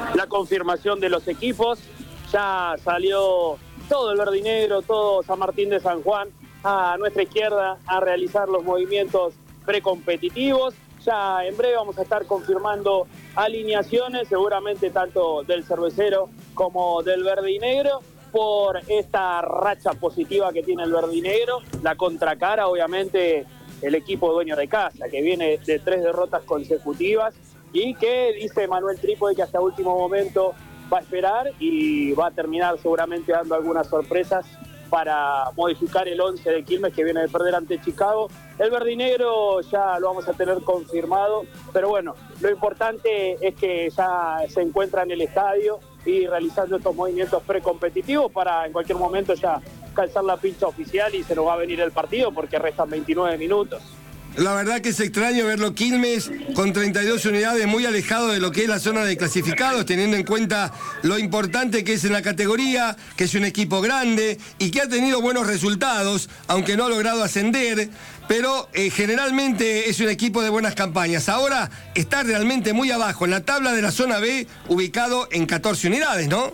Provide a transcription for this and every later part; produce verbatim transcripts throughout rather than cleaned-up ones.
la confirmación de los equipos. Ya salió todo el verde y negro, todo San Martín de San Juan a nuestra izquierda a realizar los movimientos precompetitivos. Ya en breve vamos a estar confirmando alineaciones, seguramente tanto del cervecero como del verde y negro, por esta racha positiva que tiene el verde y negro. La contracara, obviamente, el equipo dueño de casa, que viene de tres derrotas consecutivas y que dice Manuel Trípode que hasta último momento va a esperar y va a terminar seguramente dando algunas sorpresas para modificar el once de Quilmes, que viene de perder ante Chicago. El verde y negro ya lo vamos a tener confirmado, pero bueno, lo importante es que ya se encuentra en el estadio y realizando estos movimientos precompetitivos para en cualquier momento ya calzar la pincha oficial y se nos va a venir el partido porque restan veintinueve minutos. La verdad que es extraño verlo Quilmes con treinta y dos unidades, muy alejado de lo que es la zona de clasificados, teniendo en cuenta lo importante que es en la categoría, que es un equipo grande y que ha tenido buenos resultados, aunque no ha logrado ascender, pero eh, generalmente es un equipo de buenas campañas. Ahora está realmente muy abajo en la tabla de la zona B, ubicado en catorce unidades, ¿no?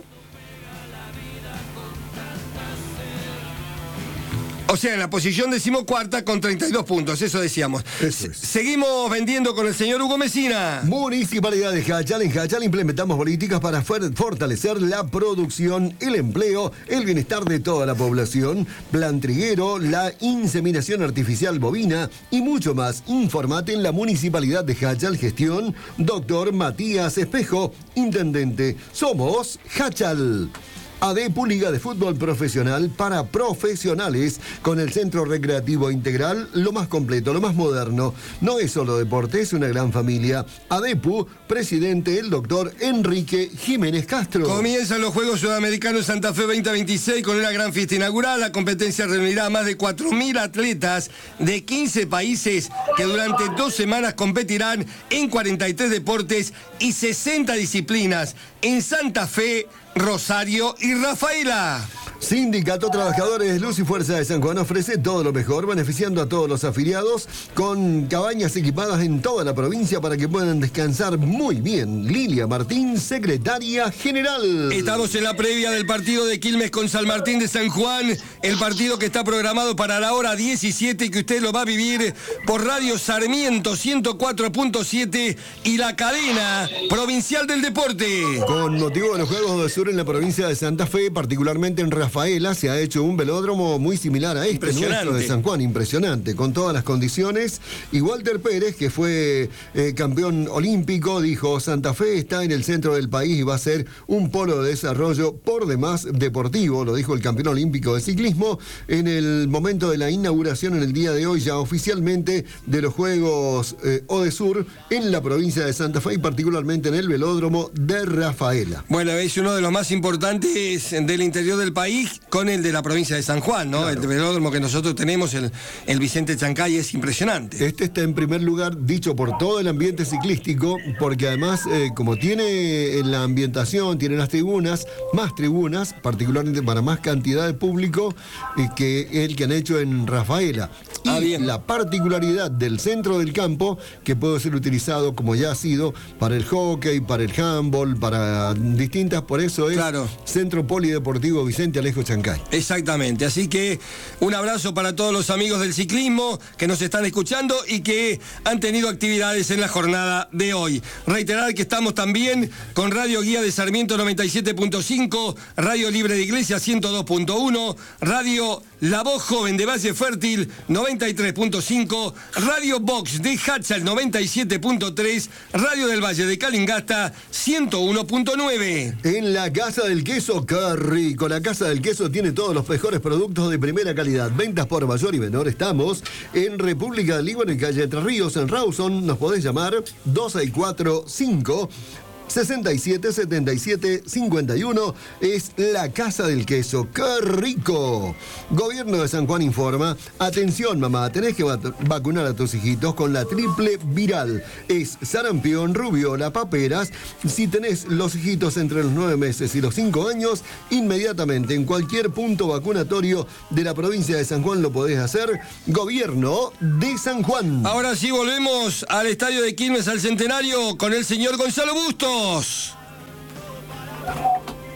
O sea, en la posición decimocuarta con treinta y dos puntos, eso decíamos. Eso es. Seguimos vendiendo con el señor Hugo Mesina. Municipalidad de Jachal. En Jachal implementamos políticas para fortalecer la producción, el empleo, el bienestar de toda la población, plan triguero, la inseminación artificial bovina y mucho más. Informate en la Municipalidad de Jachal. Gestión, doctor Matías Espejo, intendente. Somos Jachal. ADEPU, Liga de Fútbol Profesional para profesionales, con el Centro Recreativo Integral, lo más completo, lo más moderno. No es solo deporte, es una gran familia. ADEPU, presidente el doctor Enrique Jiménez Castro. Comienzan los Juegos Sudamericanos Santa Fe veinte veintiséis con una gran fiesta inaugural. La competencia reunirá a más de cuatro mil atletas de quince países que durante dos semanas competirán en cuarenta y tres deportes y sesenta disciplinas en Santa Fe, Rosario y Rafaela. Sindicato Trabajadores Luz y Fuerza de San Juan ofrece todo lo mejor, beneficiando a todos los afiliados con cabañas equipadas en toda la provincia para que puedan descansar muy bien. Lilia Martín, secretaria general. Estamos en la previa del partido de Quilmes con San Martín de San Juan, el partido que está programado para la hora diecisiete y que usted lo va a vivir por Radio Sarmiento ciento cuatro punto siete y la cadena provincial del deporte. Con motivo de los Juegos del Sur en la provincia de Santa Fe, particularmente en Rafaela, se ha hecho un velódromo muy similar a este nuestro de San Juan, impresionante, con todas las condiciones. Y Walter Pérez, que fue eh, campeón olímpico, dijo: Santa Fe está en el centro del país y va a ser un polo de desarrollo por demás deportivo, lo dijo el campeón olímpico de ciclismo en el momento de la inauguración en el día de hoy, ya oficialmente, de los Juegos eh, Odesur en la provincia de Santa Fe y particularmente en el velódromo de Rafaela. Bueno, es uno de los más importantes del interior del país, con el de la provincia de San Juan, ¿no? Claro. El velódromo que nosotros tenemos, el, el Vicente Chancay, es impresionante. Este está en primer lugar, dicho por todo el ambiente ciclístico, porque además, eh, como tiene en la ambientación, tiene las tribunas, más tribunas, particularmente para más cantidad de público eh, que el que han hecho en Rafaela. Y ah, bien. La particularidad del centro del campo, que puede ser utilizado, como ya ha sido, para el hockey, para el handball, para distintas, por eso es claro. Centro Polideportivo Vicente Alejo Chancay. Exactamente, así que un abrazo para todos los amigos del ciclismo que nos están escuchando y que han tenido actividades en la jornada de hoy. Reiterar que estamos también con Radio Guía de Sarmiento noventa y siete punto cinco, Radio Libre de Iglesia ciento dos punto uno, Radio La Voz Joven de Valle Fértil noventa y tres punto cinco, Radio Box de Jachal noventa y siete punto tres, Radio del Valle de Calingasta ciento uno punto nueve. En la Casa del Queso, qué rico. La Casa del Queso tiene todos los mejores productos de primera calidad. Ventas por mayor y menor. Estamos en República del Líbano, en calle Entre Ríos, en Rawson. Nos podés llamar dos seis cuatro cinco sesenta y siete setenta y siete cincuenta y uno. Es la Casa del Queso. ¡Qué rico! Gobierno de San Juan informa: atención, mamá, tenés que vacunar a tus hijitos con la triple viral. Es sarampión, rubiola, paperas. Si tenés los hijitos entre los nueve meses y los cinco años, inmediatamente en cualquier punto vacunatorio de la provincia de San Juan lo podés hacer. Gobierno de San Juan. Ahora sí volvemos al estadio de Quilmes, al Centenario, con el señor Gonzalo Bustos.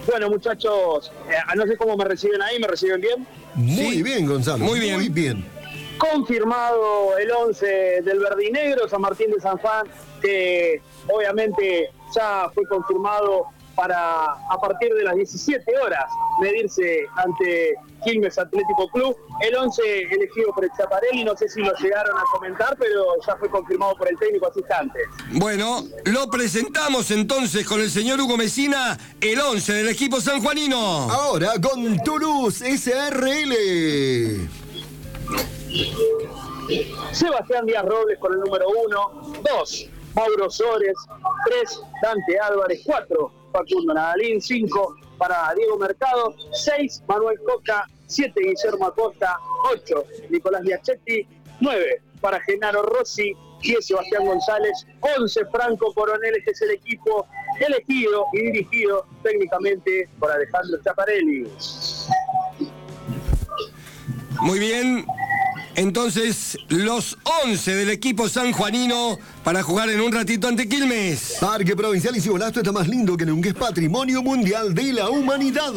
Bueno, muchachos, eh, no sé cómo me reciben ahí, ¿me reciben bien? Muy Sí. bien, Gonzalo. Muy bien. Muy bien. Confirmado el once del verdinegro, San Martín de San Juan, que obviamente ya fue confirmado para a partir de las diecisiete horas medirse ante Quilmes Atlético Club. El once elegido por el Schiaparelli, no sé si lo llegaron a comentar, pero ya fue confirmado por el técnico asistente. Bueno, lo presentamos entonces con el señor Hugo Mesina, el once del equipo sanjuanino. Ahora con Toulouse S R L. Sebastián Díaz Robles con el número uno, dos, Mauro Sores, tres, Dante Álvarez, cuatro, Facundo Nadalín, cinco, para Diego Mercado, seis, Manuel Coca, siete, Guillermo Acosta, ocho, Nicolás Biachetti, nueve, para Genaro Rossi, diez, Sebastián González, once, Franco Coronel, este es el equipo elegido y dirigido técnicamente por Alejandro Schiaparelli. Muy bien. Entonces, los once del equipo sanjuanino para jugar en un ratito ante Quilmes. Parque Provincial Isigolasto está más lindo que nunca, es Patrimonio Mundial de la Humanidad.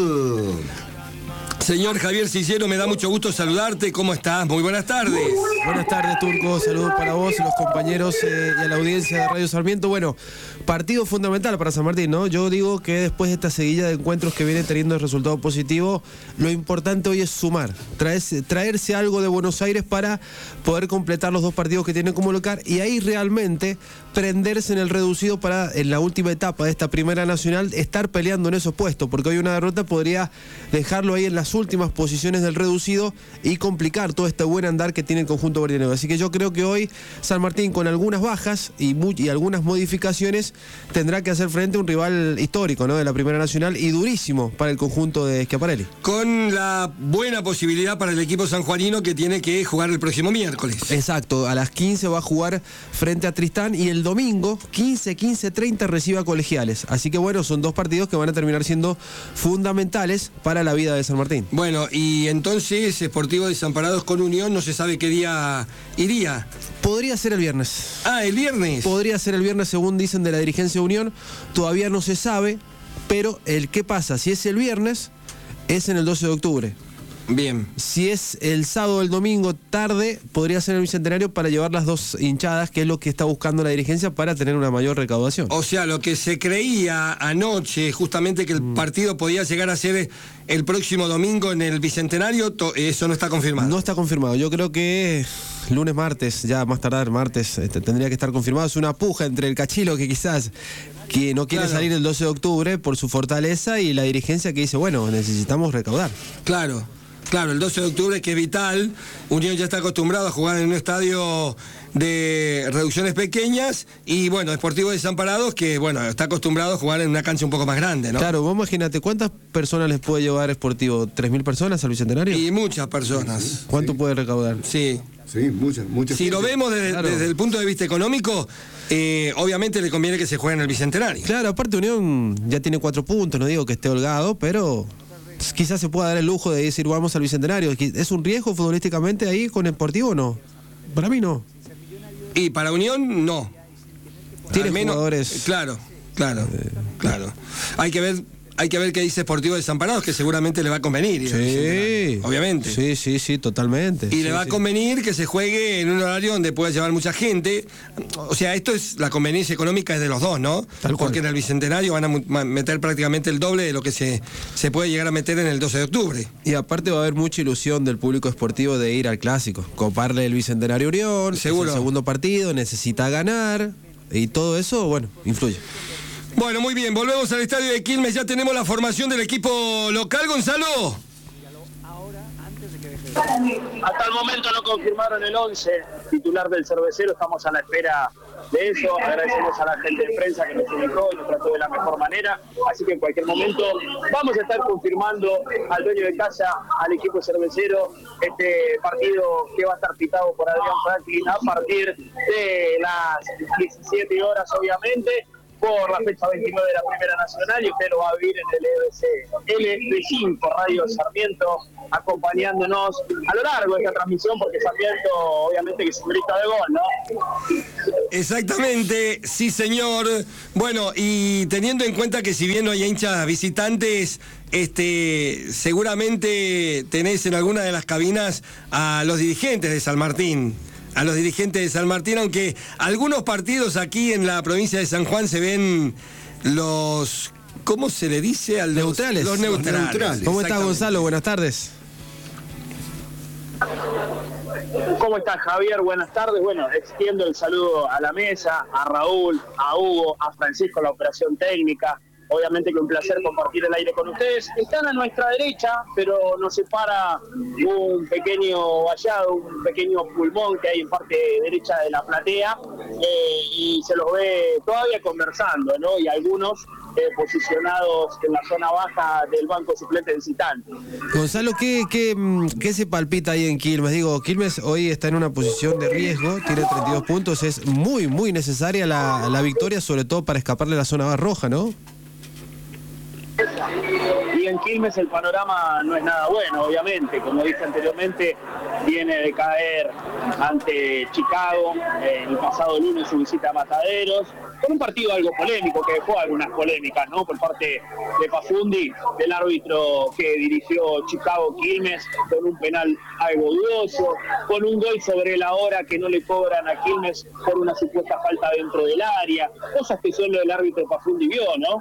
Señor Javier Cicero, me da mucho gusto saludarte. ¿Cómo estás? Muy buenas tardes. Buenas tardes, Turco. Saludos para vos, los compañeros eh, y a la audiencia de Radio Sarmiento. Bueno, partido fundamental para San Martín, ¿no? Yo digo que después de esta seguilla de encuentros que viene teniendo el resultado positivo, lo importante hoy es sumar, traerse, traerse algo de Buenos Aires para poder completar los dos partidos que tiene como local y ahí realmente prenderse en el reducido para, en la última etapa de esta Primera Nacional, estar peleando en esos puestos, porque hoy una derrota podría dejarlo ahí en las últimas posiciones del reducido y complicar todo este buen andar que tiene el conjunto verdinegro. Así que yo creo que hoy San Martín, con algunas bajas y, muy, y algunas modificaciones, tendrá que hacer frente a un rival histórico, ¿no?, de la Primera Nacional y durísimo para el conjunto de Schiaparelli. Con la buena posibilidad para el equipo sanjuanino que tiene que jugar el próximo miércoles. Exacto, a las quince va a jugar frente a Tristán y el domingo quince, quince treinta recibe a Colegiales. Así que bueno, son dos partidos que van a terminar siendo fundamentales para la vida de San Martín. Bueno, y entonces Sportivo Desamparados con Unión no se sabe qué día iría. Podría ser el viernes. Ah, el viernes. Podría ser el viernes, según dicen de la dirigencia de Unión. Todavía no se sabe, pero el qué pasa, si es el viernes, es en el doce de octubre. Bien. Si es el sábado o el domingo tarde, podría ser el Bicentenario para llevar las dos hinchadas, que es lo que está buscando la dirigencia para tener una mayor recaudación. O sea, lo que se creía anoche, justamente que el mm. partido podía llegar a ser el próximo domingo en el Bicentenario, eso no está confirmado. No está confirmado. Yo creo que lunes, martes, ya más tardar martes, este, tendría que estar confirmado. Es una puja entre el Cachilo, que quizás que no quiere claro. salir el doce de octubre por su fortaleza, y la dirigencia que dice, bueno, necesitamos recaudar. Claro. Claro, el doce de octubre, que es vital. Unión ya está acostumbrado a jugar en un estadio de reducciones pequeñas, y bueno, Sportivo Desamparados, que bueno, está acostumbrado a jugar en una cancha un poco más grande, ¿no? Claro, vos imagínate, ¿cuántas personas les puede llevar Sportivo? ¿tres mil personas al Bicentenario? Y muchas personas. ¿Cuánto sí. puede recaudar? Sí. Sí, muchas, muchas. Si lo vemos desde, claro. desde el punto de vista económico, eh, obviamente le conviene que se juegue en el Bicentenario. Claro, aparte Unión ya tiene cuatro puntos, no digo que esté holgado, pero quizás se pueda dar el lujo de decir vamos al Bicentenario. ¿Es un riesgo futbolísticamente ahí con Sportivo o no? Para mí no. Y para Unión no. Tiene Al menos, jugadores. Claro, claro, eh, claro. Hay que ver, hay que ver qué dice Sportivo Desamparados, que seguramente le va a convenir. Sí, obviamente. Sí, sí, sí, totalmente. Y sí, le va sí. a convenir que se juegue en un horario donde pueda llevar mucha gente. O sea, esto es la conveniencia económica es de los dos, ¿no? Tal Porque cual. en el Bicentenario van a meter prácticamente el doble de lo que se, se puede llegar a meter en el doce de octubre. Y aparte va a haber mucha ilusión del público esportivo de ir al clásico, coparle el Bicentenario Unión, seguro. Es el segundo partido, necesita ganar, y todo eso, bueno, influye. Bueno, muy bien, volvemos al estadio de Quilmes, ya tenemos la formación del equipo local, Gonzalo. Hasta el momento no confirmaron el once titular del Cervecero, estamos a la espera de eso. Agradecemos a la gente de prensa que nos ubicó y nos trató de la mejor manera, así que en cualquier momento vamos a estar confirmando al dueño de casa, al equipo Cervecero, este partido que va a estar pitado por Adrián Franklin a partir de las diecisiete horas, obviamente, por la fecha veintinueve de la Primera Nacional y usted lo va a vivir en el L B C, L B cinco Radio Sarmiento, acompañándonos a lo largo de esta transmisión, porque Sarmiento obviamente que es un grito de gol, ¿no? Exactamente, sí señor. Bueno, y teniendo en cuenta que si bien no hay hinchas visitantes, este, seguramente tenés en alguna de las cabinas a los dirigentes de San Martín. A los dirigentes de San Martín, aunque algunos partidos aquí en la provincia de San Juan se ven los, ¿cómo se le dice? A los neutrales. Los neutrales. Los neutrales. ¿Cómo está Gonzalo? Buenas tardes. ¿Cómo estás, Javier? Buenas tardes. Bueno, extiendo el saludo a la mesa, a Raúl, a Hugo, a Francisco, la operación técnica. Obviamente que un placer compartir el aire con ustedes. Están a nuestra derecha, pero nos separa un pequeño vallado, un pequeño pulmón que hay en parte derecha de la platea, eh, y se los ve todavía conversando, ¿no? Y algunos eh, posicionados en la zona baja del banco suplente visitante. Gonzalo, ¿qué, qué, ¿qué se palpita ahí en Quilmes? Digo, Quilmes hoy está en una posición de riesgo, tiene treinta y dos puntos, es muy, muy necesaria la, la victoria, sobre todo para escaparle a la zona roja, ¿no? Y en Quilmes el panorama no es nada bueno, obviamente. Como dije anteriormente, viene de caer ante Chicago eh, el pasado lunes su visita a Mataderos, con un partido algo polémico, que dejó algunas polémicas, ¿no? Por parte de Pafundi, del árbitro que dirigió Chicago Quilmes, con un penal algo dudoso, con un gol sobre la hora que no le cobran a Quilmes por una supuesta falta dentro del área, cosas que solo el árbitro Pafundi vio, ¿no?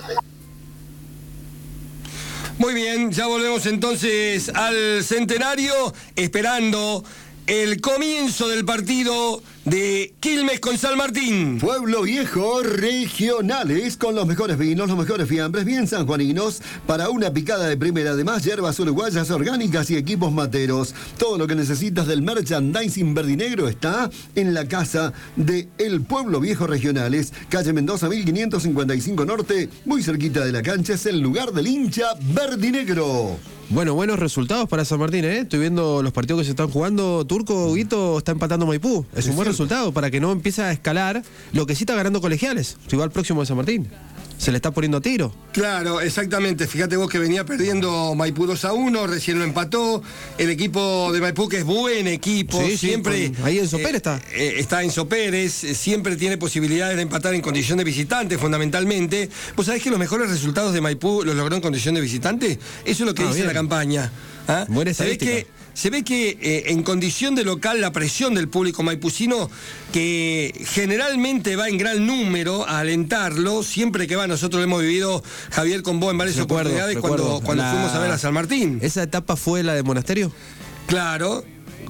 Muy bien, ya volvemos entonces al centenario, esperando el comienzo del partido de Quilmes con San Martín. Pueblo Viejo Regionales, con los mejores vinos, los mejores fiambres, bien sanjuaninos, para una picada de primera, además hierbas uruguayas orgánicas y equipos materos. Todo lo que necesitas del merchandising verdinegro está en la casa de El Pueblo Viejo Regionales, calle Mendoza mil quinientos cincuenta y cinco Norte, muy cerquita de la cancha, es el lugar del hincha verdinegro. Bueno, buenos resultados para San Martín, ¿eh? Estoy viendo los partidos que se están jugando. Turco, Guito, está empatando Maipú. Es un buen resultado para que no empiece a escalar. Lo que sí está ganando Colegiales, rival próximo de San Martín. Se le está poniendo a tiro. Claro, exactamente. Fíjate vos que venía perdiendo Maipú dos a uno, recién lo empató. El equipo de Maipú, que es buen equipo, Sí, sí, siempre... con- ahí Enzo Pérez está. Eh, está Enzo Pérez, eh, siempre tiene posibilidades de empatar en condición de visitante, fundamentalmente. ¿Vos sabés que los mejores resultados de Maipú los logró en condición de visitante? Eso es lo que Ah, dice bien. la campaña. ¿Ah? Buena ¿Sabés estadística. que Se ve que eh, en condición de local la presión del público maipucino, que generalmente va en gran número a alentarlo, siempre que va, nosotros lo hemos vivido, Javier, con vos en varias Recuerdo, oportunidades recuerdo. cuando, cuando La- fuimos a ver a San Martín. ¿Esa etapa fue la de Monasterio? Claro.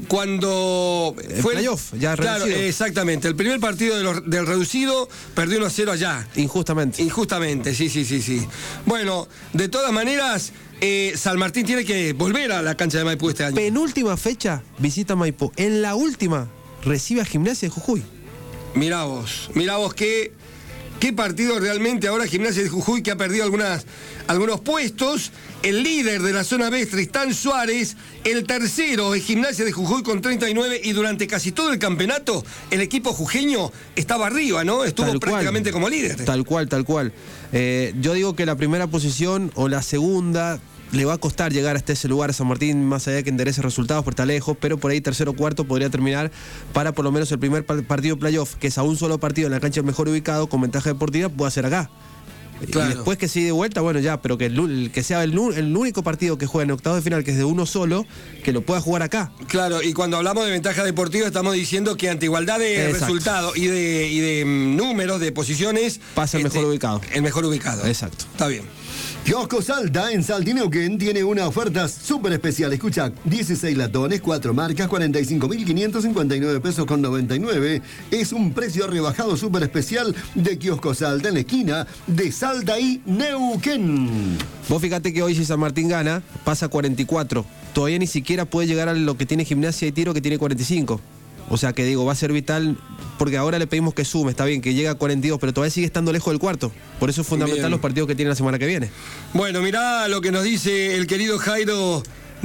Cuando El fue playoff, ya claro, reducido. exactamente. El primer partido de los- del reducido perdió uno a cero allá. Injustamente. Injustamente, sí, sí, sí, sí. Bueno, de todas maneras, eh, San Martín tiene que volver a la cancha de Maipú este año. Penúltima fecha, visita Maipú. En la última, recibe a Gimnasia de Jujuy. Mirá vos, mirá vos qué, qué partido realmente ahora Gimnasia de Jujuy, que ha perdido algunas, algunos puestos. El líder de la zona B es Tristán Suárez, el tercero es Gimnasia de Jujuy con treinta y nueve, y durante casi todo el campeonato el equipo jujeño estaba arriba, ¿no? Estuvo Tal cual. prácticamente como líder. Tal cual, tal cual. Eh, yo digo que la primera posición o la segunda le va a costar llegar hasta ese lugar a San Martín, más allá de que enderece resultados, porque está lejos, pero por ahí tercero o cuarto podría terminar para por lo menos el primer par- partido playoff, que es a un solo partido en la cancha mejor ubicado, con ventaja deportiva, puede ser acá. Claro. Y después que sigue de vuelta, bueno, ya, pero que, el, el- que sea el, nu- el único partido que juega en octavos de final, que es de uno solo, que lo pueda jugar acá. Claro, y cuando hablamos de ventaja deportiva estamos diciendo que ante igualdad de Exacto. resultados y de, y de mm, números, de posiciones... Pasa el mejor ubicado. El mejor ubicado. Exacto. Está bien. Kiosco Salta en Saltineuquén tiene una oferta súper especial. Escucha, dieciséis latones, cuatro marcas, cuarenta y cinco mil quinientos cincuenta y nueve pesos con noventa y nueve. Es un precio rebajado súper especial de Kiosco Salta en la esquina de Salta y Neuquén. Vos fíjate que hoy si San Martín gana, pasa cuarenta y cuatro. Todavía ni siquiera puede llegar a lo que tiene Gimnasia y Tiro, que tiene cuarenta y cinco. O sea que digo, va a ser vital, porque ahora le pedimos que sume, está bien, que llegue a cuarenta y dos, pero todavía sigue estando lejos del cuarto. Por eso es fundamental Bien. los partidos que tiene la semana que viene. Bueno, mirá lo que nos dice el querido Jairo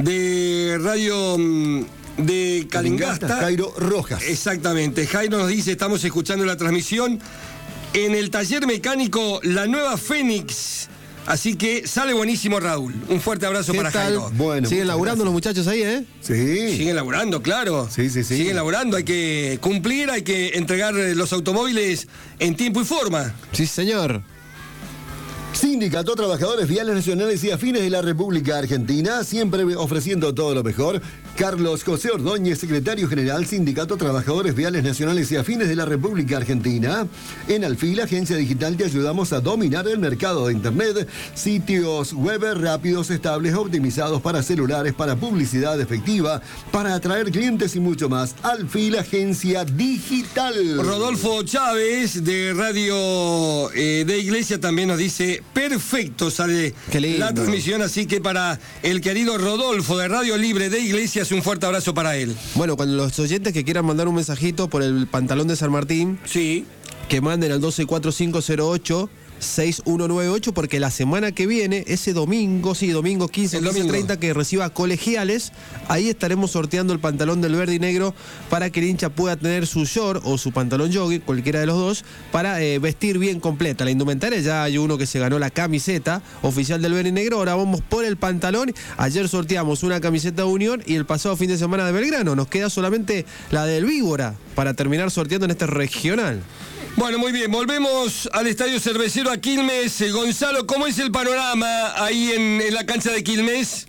de Radio mm, de Calingasta. Jairo Rojas. Exactamente. Jairo nos dice, estamos escuchando la transmisión en el taller mecánico La Nueva Fénix. Así que sale buenísimo, Raúl. Un fuerte abrazo ¿Qué para tal? Jairo. Bueno, Siguen muchas laburando gracias. los muchachos ahí, ¿eh? Sí. Siguen laburando, claro. Sí, sí, sí. Siguen laburando. Hay que cumplir, hay que entregar los automóviles en tiempo y forma. Sí, señor. Sindicato Trabajadores Viales Nacionales y Afines de la República Argentina, siempre ofreciendo todo lo mejor. Carlos José Ordóñez, secretario general, Sindicato Trabajadores Viales Nacionales y Afines de la República Argentina. En Alfil, agencia digital, te ayudamos a dominar el mercado de Internet. Sitios web rápidos, estables, optimizados para celulares, para publicidad efectiva, para atraer clientes y mucho más. Alfil, agencia digital. Rodolfo Chávez, de Radio eh, de Iglesia, también nos dice: perfecto, sale Qué lindo. la transmisión, así que para el querido Rodolfo de Radio Libre de Iglesias, un fuerte abrazo para él. Bueno, cuando los oyentes que quieran mandar un mensajito por el pantalón de San Martín, Sí. que manden al doce cuatro cinco cero ocho seis uno nueve ocho, porque la semana que viene, ese domingo, sí, domingo quince, El quince domingo. treinta, que reciba colegiales, ahí estaremos sorteando el pantalón del verde y negro para que el hincha pueda tener su short o su pantalón jogging, cualquiera de los dos, para eh, vestir bien completa. La indumentaria, ya hay uno que se ganó la camiseta oficial del verde y negro, ahora vamos por el pantalón. Ayer sorteamos una camiseta de Unión y el pasado fin de semana de Belgrano. Nos queda solamente la del Víbora para terminar sorteando en este regional. Bueno, muy bien, volvemos al Estadio Cervecero a Quilmes. Eh, Gonzalo, ¿cómo es el panorama ahí en, en la cancha de Quilmes?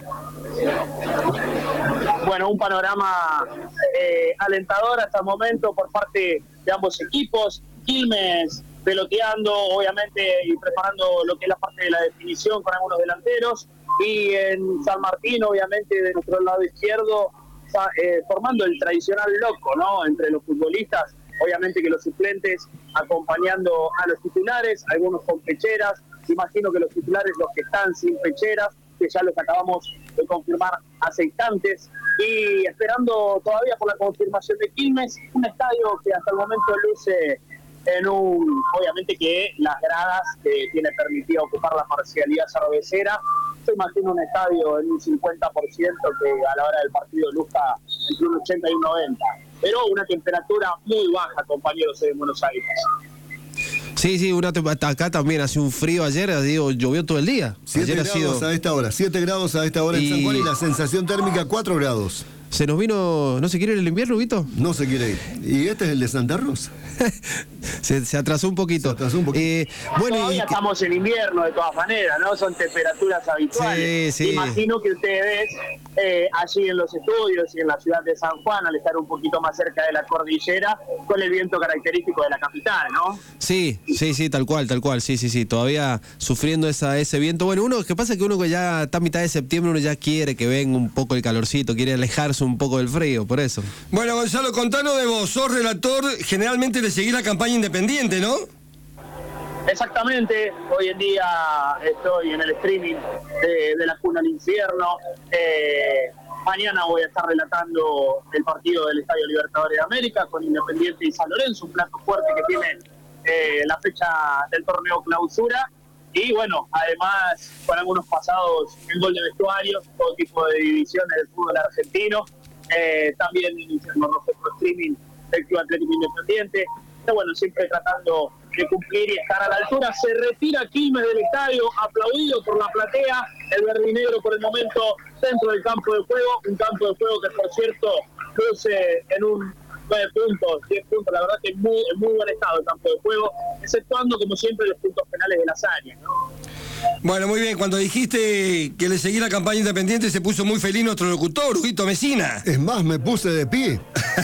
Bueno, un panorama eh, alentador hasta el momento por parte de ambos equipos. Quilmes peloteando, obviamente, y preparando lo que es la parte de la definición con algunos delanteros. Y en San Martín, obviamente, de nuestro lado izquierdo, eh, formando el tradicional loco, ¿no?, entre los futbolistas. Obviamente que los suplentes acompañando a los titulares, algunos con pecheras. Imagino que los titulares, los que están sin pecheras, que ya los acabamos de confirmar hace instantes. Y esperando todavía por la confirmación de Quilmes, un estadio que hasta el momento luce en un... Obviamente que las gradas que tiene permitida ocupar la parcialidad cervecera. Se imagina un estadio en un cincuenta por ciento que a la hora del partido luzca entre un ochenta y un noventa. Pero una temperatura muy baja, compañeros, en Buenos Aires. Sí, sí, una tem- acá también hace un frío ayer, digo, llovió todo el día. siete Ayer ha grados sido... a esta hora, siete grados a esta hora en Y- San Juan y la sensación térmica cuatro grados. Se nos vino, ¿no se quiere el invierno, Vito? No se quiere ir. ¿Y este es el de Santa Rosa? se, se atrasó un poquito. Se atrasó un poquito. Eh, bueno, Todavía y que- estamos en invierno de todas maneras, ¿no? Son temperaturas habituales. Sí, sí. Imagino que ustedes eh, allí en los estudios y en la ciudad de San Juan, al estar un poquito más cerca de la cordillera, con el viento característico de la capital, ¿no? sí, sí, sí, tal cual, tal cual, sí, sí, sí, todavía sufriendo esa, ese viento. Bueno, uno, que pasa es que uno que ya está a mitad de septiembre, uno ya quiere que venga un poco el calorcito, quiere alejarse un poco del frío, por eso. Bueno, Gonzalo, contanos de vos. Sos relator, generalmente le seguís la campaña independiente, ¿no? Exactamente, hoy en día estoy en el streaming de, de la Cuna al Infierno. Eh, mañana voy a estar relatando el partido del Estadio Libertadores de América con Independiente y San Lorenzo, un plato fuerte que tiene eh, la fecha del torneo clausura. Y bueno, además con algunos pasados en gol de vestuario, todo tipo de divisiones del fútbol argentino. Eh, también en Infierno Rojo por streaming del Club Atlético Independiente. Pero bueno, siempre tratando de cumplir y estar a la altura. Se retira Quilmes del estadio, aplaudido por la platea, el verde y negro por el momento dentro del campo de juego, un campo de juego que por cierto luce en un nueve puntos, diez puntos, la verdad que es muy, en muy buen estado el campo de juego, exceptuando como siempre los puntos penales de las áreas, ¿no? Bueno, muy bien. Cuando dijiste que le seguí la campaña independiente, se puso muy feliz nuestro locutor, Huguito Mesina. Es más, me puse de pie.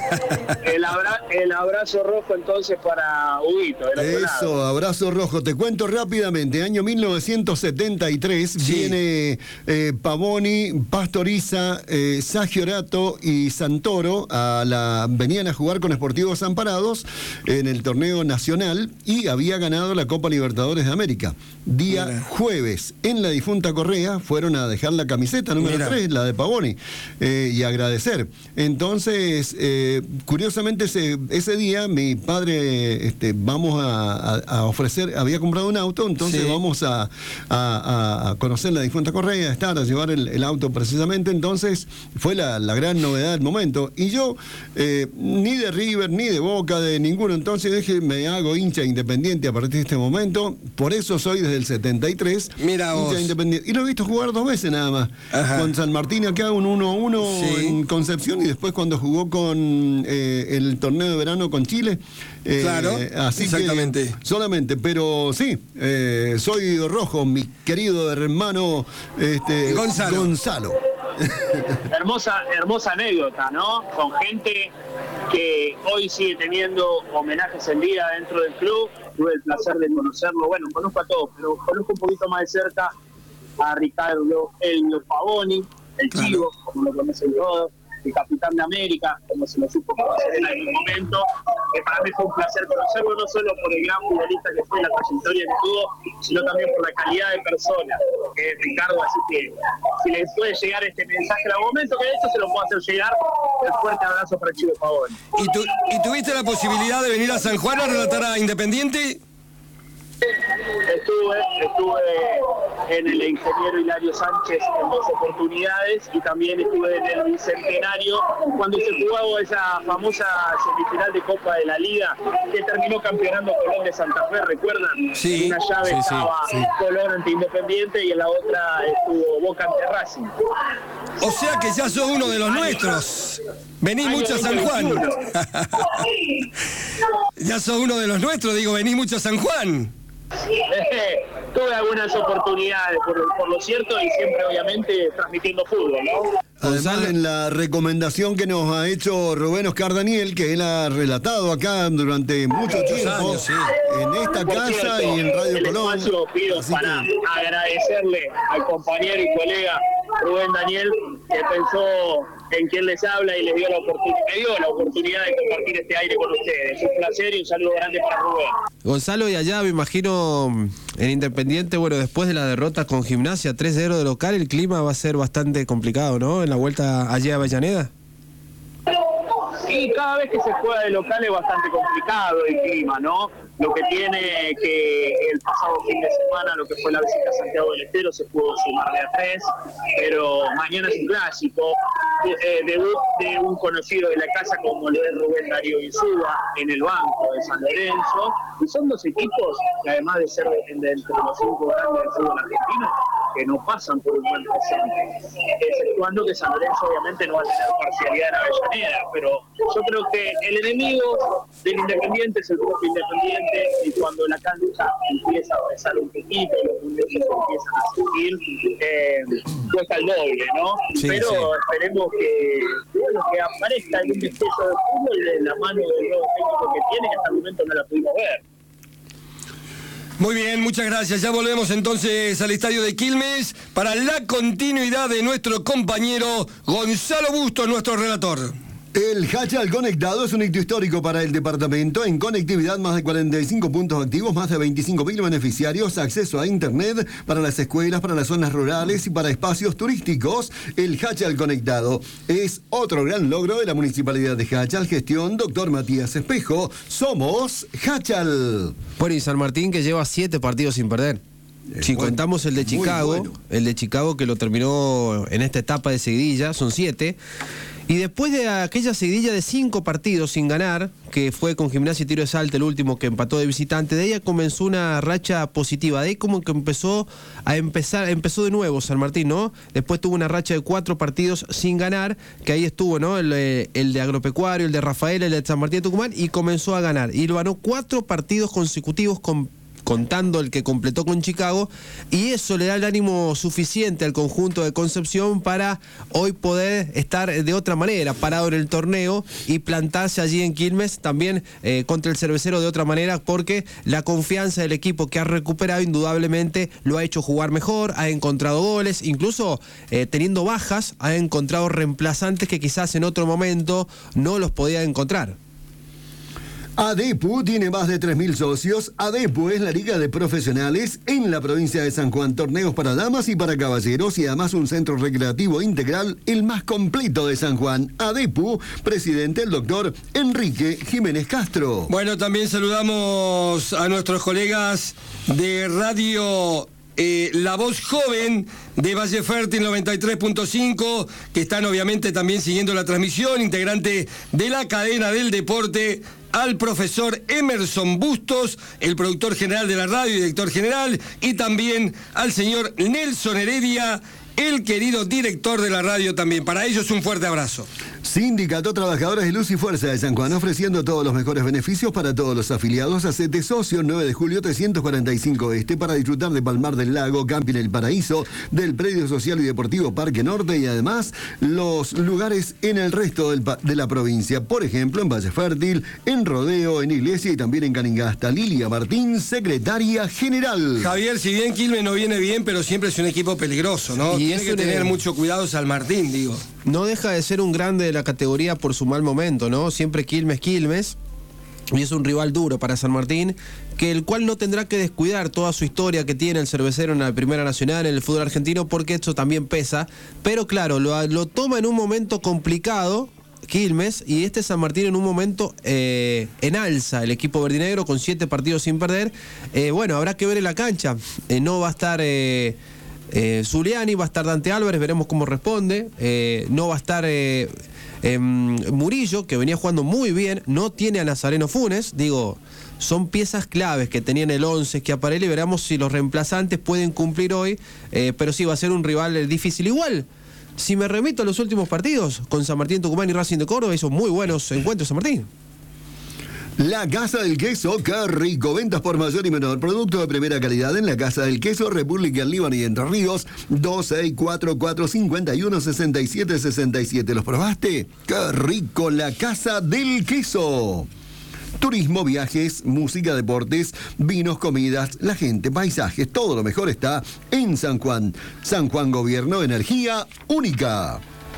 El, abra el abrazo rojo entonces para Huguito. del otro lado. Eso, abrazo rojo. Te cuento rápidamente. Año mil novecientos setenta y tres, Sí. viene eh, Pavoni, Pastoriza, eh, Sagiorato y Santoro a la, venían a jugar con Sportivos Amparados en el torneo nacional y había ganado la Copa Libertadores de América. Día Mira. jueves. jueves en la difunta Correa fueron a dejar la camiseta número Mira. tres, la de Pavoni, eh, y agradecer. Entonces, eh, curiosamente ese, ese día mi padre, este, vamos a, a, a ofrecer, había comprado un auto, entonces Sí. vamos a, a, a conocer la difunta Correa, a estar, a llevar el, el auto precisamente. Entonces fue la, la gran novedad del momento. Y yo, eh, ni de River, ni de Boca, de ninguno, entonces dije, me hago hincha independiente a partir de este momento. Por eso soy desde el setenta y tres. Mira vos. hincha independiente. Y lo he visto jugar dos veces nada más. Ajá. Con San Martín acá, un uno a uno Sí. en Concepción, y después cuando jugó con eh, el torneo de verano con Chile. Eh, Claro, así exactamente. Que, solamente, pero sí, eh, soy rojo, mi querido hermano este, Gonzalo. Gonzalo. Hermosa, hermosa anécdota, ¿no? Con gente que hoy sigue teniendo homenajes en vida dentro del club. Tuve el placer de conocerlo, bueno, conozco a todos, pero conozco un poquito más de cerca a Ricardo Elio Pavoni, el Claro. Chivo, como lo conocen todos, el capitán de América, como se lo supo conocer en algún momento, que para mí fue un placer conocerlo, no solo por el gran futbolista que fue, la trayectoria que tuvo, sino también por la calidad de persona que es Ricardo. Así que si les puede llegar este mensaje en algún momento, que de hecho se lo puedo hacer llegar, un fuerte abrazo para el Chivo Pavoni. ¿Y, tu, ¿Y tuviste la posibilidad de venir a San Juan a relatar a Independiente? Estuve, estuve en el ingeniero Hilario Sánchez en dos oportunidades, y también estuve en el Bicentenario cuando se jugaba esa famosa semifinal de Copa de la Liga que terminó campeonando Colón de Santa Fe, ¿recuerdan? Sí, En una llave sí, sí, estaba sí. Colón ante Independiente y en la otra estuvo Boca ante Racing. O sea que ya sos uno de los nuestros. Venís Año mucho a San Juan. veinte veintiuno. Ya sos uno de los nuestros, digo, venís mucho a San Juan. Tuve algunas oportunidades, por, por lo cierto, y siempre obviamente transmitiendo fútbol, ¿no? Además, Gonzalo. en la recomendación que nos ha hecho Rubén Oscar Daniel, que él ha relatado acá durante mucho tiempo, años, sí. en esta Por casa cierto, y en Radio el Colón. espacio pido Así para que- agradecerle al compañero y colega Rubén Daniel, que pensó en quien les habla y les dio la oportunidad, me dio la oportunidad de compartir este aire con ustedes. Un placer y un saludo grande para Rubén. Gonzalo, y allá me imagino en Independiente, bueno, después de la derrota con Gimnasia tres cero de local, el clima va a ser bastante complicado, ¿no? En la vuelta allí a Avellaneda. Y cada vez que se juega de local es bastante complicado el clima, ¿no? Lo que tiene que el pasado fin de semana, lo que fue la visita a Santiago del Estero, se pudo sumar de a tres, pero mañana es un clásico, eh, debut de un conocido de la casa como lo es Rubén Darío Insúa en el banco de San Lorenzo, y son dos equipos que además de ser de, de entre los cinco grandes del fútbol argentino, que no pasan por un buen presente, exceptuando que San Lorenzo obviamente no va a tener parcialidad en Avellaneda, pero yo creo que el enemigo del Independiente es el propio Independiente, y cuando la cancha empieza a pesar un poquito, los muñecos empiezan a sentir, eh, cuesta el doble, ¿no? Sí, pero sí. esperemos que, bueno, que aparezca algún destello de fútbol de la mano del nuevo técnico que tiene, que hasta el momento no la pudimos ver. Muy bien, muchas gracias. Ya volvemos entonces al estadio de Quilmes para la continuidad de nuestro compañero Gonzalo Bustos, nuestro relator. El Hachal Conectado es un hito histórico para el departamento. En conectividad, más de cuarenta y cinco puntos activos, más de veinticinco mil beneficiarios, acceso a internet para las escuelas, para las zonas rurales y para espacios turísticos. El Hachal Conectado es otro gran logro de la Municipalidad de Hachal. Gestión doctor Matías Espejo. Somos Hachal. Bueno, y San Martín que lleva siete partidos sin perder. Si bueno, contamos el de muy Chicago, bueno. el de Chicago que lo terminó en esta etapa de seguidilla, son siete. Y después de aquella seguidilla de cinco partidos sin ganar, que fue con Gimnasia y Tiro de Salta, el último que empató de visitante, de ella comenzó una racha positiva. De ahí como que empezó a empezar, empezó de nuevo San Martín, ¿no? Después tuvo una racha de cuatro partidos sin ganar, que ahí estuvo, ¿no? El, el de Agropecuario, el de Rafael, el de San Martín de Tucumán, y comenzó a ganar. Y lo ganó cuatro partidos consecutivos con contando el que completó con Chicago, y eso le da el ánimo suficiente al conjunto de Concepción para hoy poder estar de otra manera, parado en el torneo y plantarse allí en Quilmes también eh, contra el Cervecero de otra manera, porque la confianza del equipo que ha recuperado indudablemente lo ha hecho jugar mejor, ha encontrado goles, incluso eh, teniendo bajas, ha encontrado reemplazantes que quizás en otro momento no los podía encontrar. ADEPU tiene más de tres mil socios. ADEPU es la liga de profesionales en la provincia de San Juan. Torneos para damas y para caballeros y además un centro recreativo integral, el más completo de San Juan. ADEPU, presidente el doctor Enrique Jiménez Castro. Bueno, también saludamos a nuestros colegas de Radio eh, La Voz Joven de Valle Fértil noventa y tres punto cinco, que están obviamente también siguiendo la transmisión, integrante de la cadena del deporte, al profesor Emerson Bustos, el productor general de la radio y director general, y también al señor Nelson Heredia, el querido director de la radio también. Para ellos un fuerte abrazo. Sindicato Trabajadores de Luz y Fuerza de San Juan, ofreciendo todos los mejores beneficios para todos los afiliados. Hacete socio, nueve de julio trescientos cuarenta y cinco Este, para disfrutar de Palmar del Lago, Camping El Paraíso, del Predio Social y Deportivo Parque Norte y además los lugares en el resto del de la provincia. Por ejemplo, en Valle Fértil, en Rodeo, en Iglesia y también en Caningasta. Lilia Martín, secretaria general. Javier, si bien Quilmes no viene bien, pero siempre es un equipo peligroso, ¿no? Y Tiene que tener el... mucho cuidado San Martín, digo. No deja de ser un grande de la categoría por su mal momento, ¿no? Siempre Quilmes, Quilmes. Y es un rival duro para San Martín, que el cual no tendrá que descuidar toda su historia que tiene el cervecero en la Primera Nacional, en el fútbol argentino, porque esto también pesa. Pero claro, lo, lo toma en un momento complicado Quilmes, y este San Martín en un momento eh, en alza, el equipo verdinegro con siete partidos sin perder. Eh, bueno, habrá que ver en la cancha. Eh, no va a estar... Eh, Eh, Zuliani, va a estar Dante Álvarez, veremos cómo responde. Eh, no va a estar eh, eh, Murillo, que venía jugando muy bien. No tiene a Nazareno Funes. Digo, son piezas claves que tenían el once que aparece, y veremos si los reemplazantes pueden cumplir hoy. Eh, pero sí, va a ser un rival difícil. Igual, si me remito a los últimos partidos, con San Martín, Tucumán y Racing de Córdoba, hizo muy buenos encuentros San Martín. La Casa del Queso, qué rico. Ventas por mayor y menor. Producto de primera calidad en la Casa del Queso, República, Líbano y Entre Ríos. dos seis cuatro cuatro cinco uno seis siete seis siete. ¿Los probaste? Qué rico, la Casa del Queso. Turismo, viajes, música, deportes, vinos, comidas, la gente, paisajes, todo lo mejor está en San Juan. San Juan Gobierno, energía única.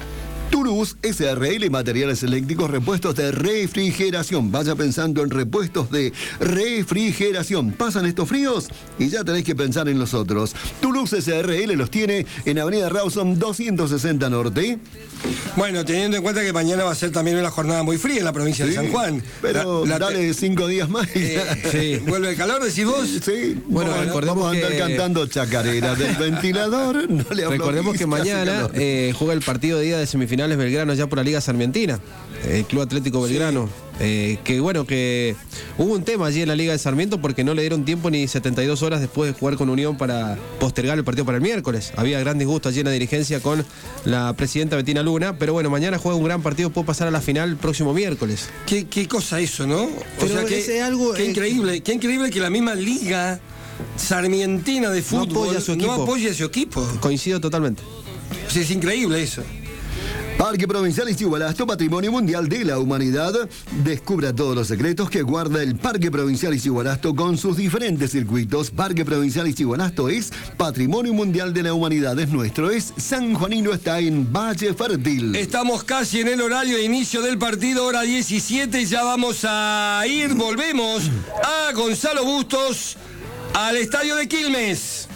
Turús S R L, materiales eléctricos, repuestos de refrigeración. Vaya pensando en repuestos de refrigeración. Pasan estos fríos y ya tenéis que pensar en los otros. Turús S R L los tiene en Avenida Rawson doscientos sesenta Norte. Bueno, teniendo en cuenta que mañana va a ser también una jornada muy fría en la provincia sí, de San Juan. Pero la, la dale te... cinco días más. Eh, sí. ¿Vuelve el calor, decís vos? Sí. Bueno, bueno recordemos vamos a andar que... cantando chacarera del ventilador. No le recordemos que mañana eh, juega el partido de ida de semifinales Belgrano ya por la Liga Sarmientina, el Club Atlético Belgrano. Sí. Eh, que bueno, que hubo un tema allí en la Liga de Sarmiento porque no le dieron tiempo ni setenta y dos horas después de jugar con Unión para postergar el partido para el miércoles. Había gran disgusto allí en la dirigencia con la presidenta Betina Luna, pero bueno, mañana juega un gran partido, puede pasar a la final el próximo miércoles. Qué, qué cosa eso, ¿no? O pero sea, que, es algo, qué eh, increíble, qué increíble que la misma Liga Sarmientina de fútbol no apoya a su equipo. No apoya a su equipo. Coincido totalmente. O sea, es increíble eso. Parque Provincial Ixigualasto, Patrimonio Mundial de la Humanidad. Descubra todos los secretos que guarda el Parque Provincial Ixigualasto con sus diferentes circuitos. Parque Provincial Ixigualasto es Patrimonio Mundial de la Humanidad. Es nuestro, es sanjuanino, está en Valle Fértil. Estamos casi en el horario de inicio del partido, hora diecisiete. Ya vamos a ir, volvemos a Gonzalo Bustos, al estadio de Quilmes.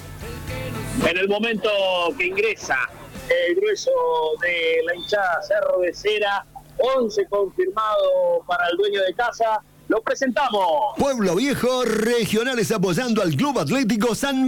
En el momento que ingresa el grueso de la hinchada cervecera, once confirmado para el dueño de casa, lo presentamos. Pueblo Viejo, regionales apoyando al Club Atlético San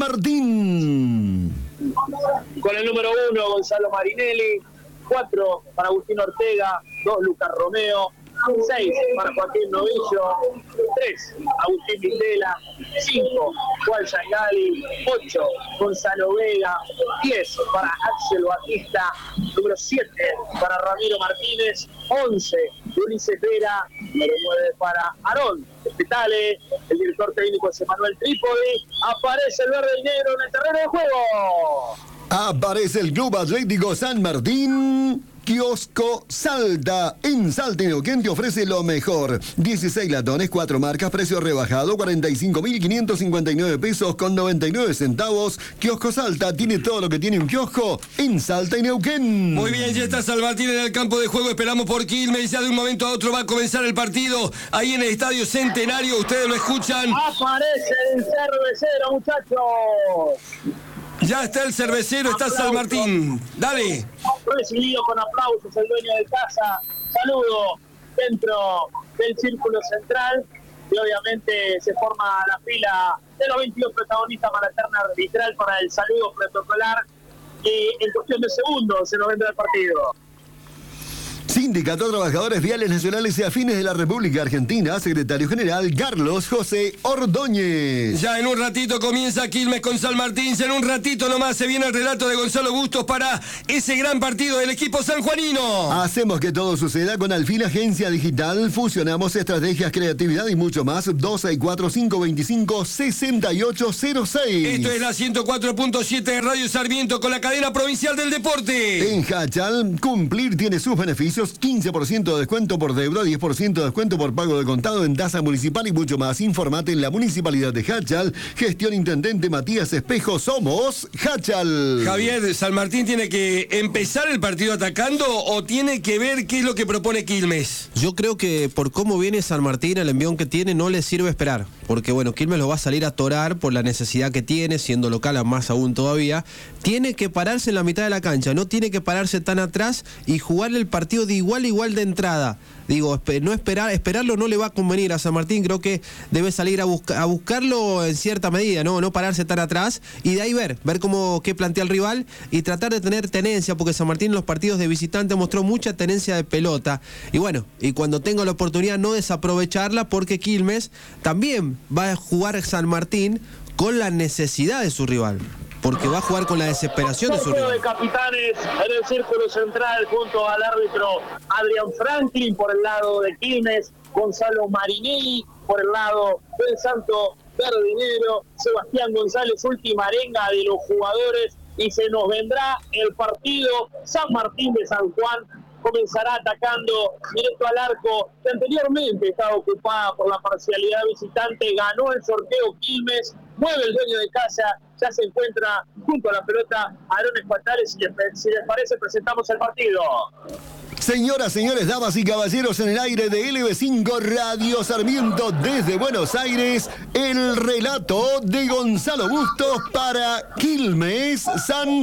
Martín. Con el número uno, Gonzalo Marinelli, cuatro para Agustín Ortega, dos Lucas Romeo, seis para Joaquín Novillo, tres Agustín Vindela, cinco Juan Yangali, ocho Gonzalo Vega, diez para Axel Batista, número siete para Ramiro Martínez, once Ulises Vera, número nueve para Aarón Espetale, el director técnico es Emanuel Trípodi. Aparece el verde y negro en el terreno de juego. Aparece el Club Atlético San Martín. Kiosco Salta. En Salta y Neuquén te ofrece lo mejor. dieciséis latones, cuatro marcas, precio rebajado, cuarenta y cinco mil quinientos cincuenta y nueve pesos con noventa y nueve centavos. Kiosco Salta tiene todo lo que tiene un kiosco en Salta y Neuquén. Muy bien, ya está San Martín en el campo de juego. Esperamos por Quilmes. Ya de un momento a otro va a comenzar el partido. Ahí en el Estadio Centenario, ustedes lo escuchan. Aparece el cervecero, muchachos. Ya está el cervecero, está San Martín. Dale. Recibido con aplausos el dueño de casa. Saludo dentro del círculo central. Y obviamente se forma la fila de los veintidós protagonistas para la terna arbitral para el saludo protocolar. Y en cuestión de segundos se nos vendrá el partido. Sindicato de Trabajadores Viales Nacionales y Afines de la República Argentina, secretario general Carlos José Ordóñez. Ya en un ratito comienza Quilmes con San Martín. En un ratito nomás se viene el relato de Gonzalo Bustos para ese gran partido del equipo sanjuanino. Hacemos que todo suceda con Alfil Agencia Digital. Fusionamos estrategias, creatividad y mucho más. dos seis cuatro, cinco dos cinco, seis ocho cero seis. Esto es la ciento cuatro punto siete de Radio Sarmiento con la cadena provincial del deporte. En Hachal, cumplir tiene sus beneficios. quince por ciento de descuento por deuda, diez por ciento de descuento por pago de contado en tasa municipal y mucho más. Informate en la Municipalidad de Hachal. Gestión Intendente Matías Espejo. Somos Hachal. Javier, ¿San Martín tiene que empezar el partido atacando o tiene que ver qué es lo que propone Quilmes? Yo creo que por cómo viene San Martín, el envión que tiene, no le sirve esperar. Porque bueno, Quilmes lo va a salir a torar por la necesidad que tiene, siendo local más aún todavía. Tiene que pararse en la mitad de la cancha, no tiene que pararse tan atrás y jugarle el partido de igual a igual de entrada. Digo, no esperar, esperarlo no le va a convenir a San Martín. Creo que debe salir a, busca, a buscarlo en cierta medida, ¿no? No pararse tan atrás y de ahí ver, ver cómo qué plantea el rival y tratar de tener tenencia, porque San Martín en los partidos de visitante mostró mucha tenencia de pelota. Y bueno, y cuando tenga la oportunidad no desaprovecharla, porque Quilmes también va a jugar San Martín con la necesidad de su rival. Porque va a jugar con la desesperación de su rival. de capitanes en el círculo central junto al árbitro Adrián Franklin por el lado de Quilmes, Gonzalo Marinelli por el lado del Santo Verdinero, Sebastián González, última arenga de los jugadores, y se nos vendrá el partido. San Martín de San Juan comenzará atacando directo al arco, que anteriormente estaba ocupada por la parcialidad visitante. Ganó el sorteo Quilmes, mueve el dueño de casa, ya se encuentra junto a la pelota Aarón Escuatales. Y si les parece, presentamos el partido. Señoras, señores, damas y caballeros, en el aire de L B cinco Radio Sarmiento desde Buenos Aires, el relato de Gonzalo Bustos para Quilmes San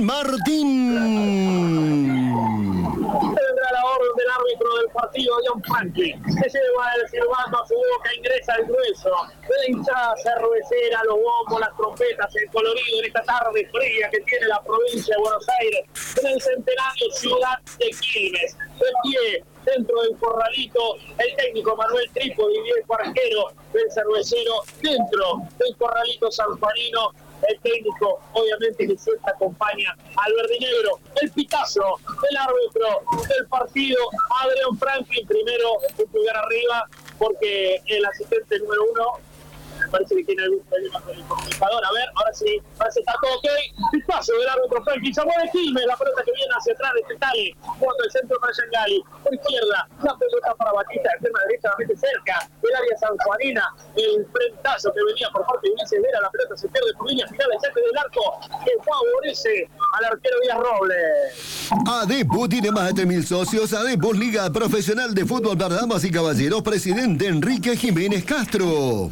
Martín. Tendrá la orden del árbitro del partido, John Franklin, que lleva el silbato a su boca, ingresa el grueso de la hinchada cervecera, los bombos, las trompetas, el colorido en esta tarde fría que tiene la provincia de Buenos Aires, en el centenario ciudad de Quilmes. De pie, dentro del corralito, el técnico Manuel Trípodi, viejo arquero del cervecero, dentro del corralito sanjuanino, el técnico, obviamente, que siempre acompaña al verdinegro. El pitazo del árbitro del partido, Adrián Franklin, primero un pulgar arriba, porque el asistente número uno me parece que tiene algún problema con el comunicador. A ver, ahora sí, parece que está todo ok. Pitazo del árbitro Franklin, llamó de Quilmes, la pelota que viene hacia atrás de Petale, cuando el centro para Yangali, por izquierda, la pelota para Batista, de extrema derecha, la mete cerca del área sanjuanina, el frentazo que venía por parte de Ulises Vera, la pelota se pierde por línea final, el saque del arco que favorece al arquero Díaz Robles. ADEPU tiene más de tres mil socios. ADEPU, Liga Profesional de Fútbol para Damas y Caballeros, presidente Enrique Jiménez Castro.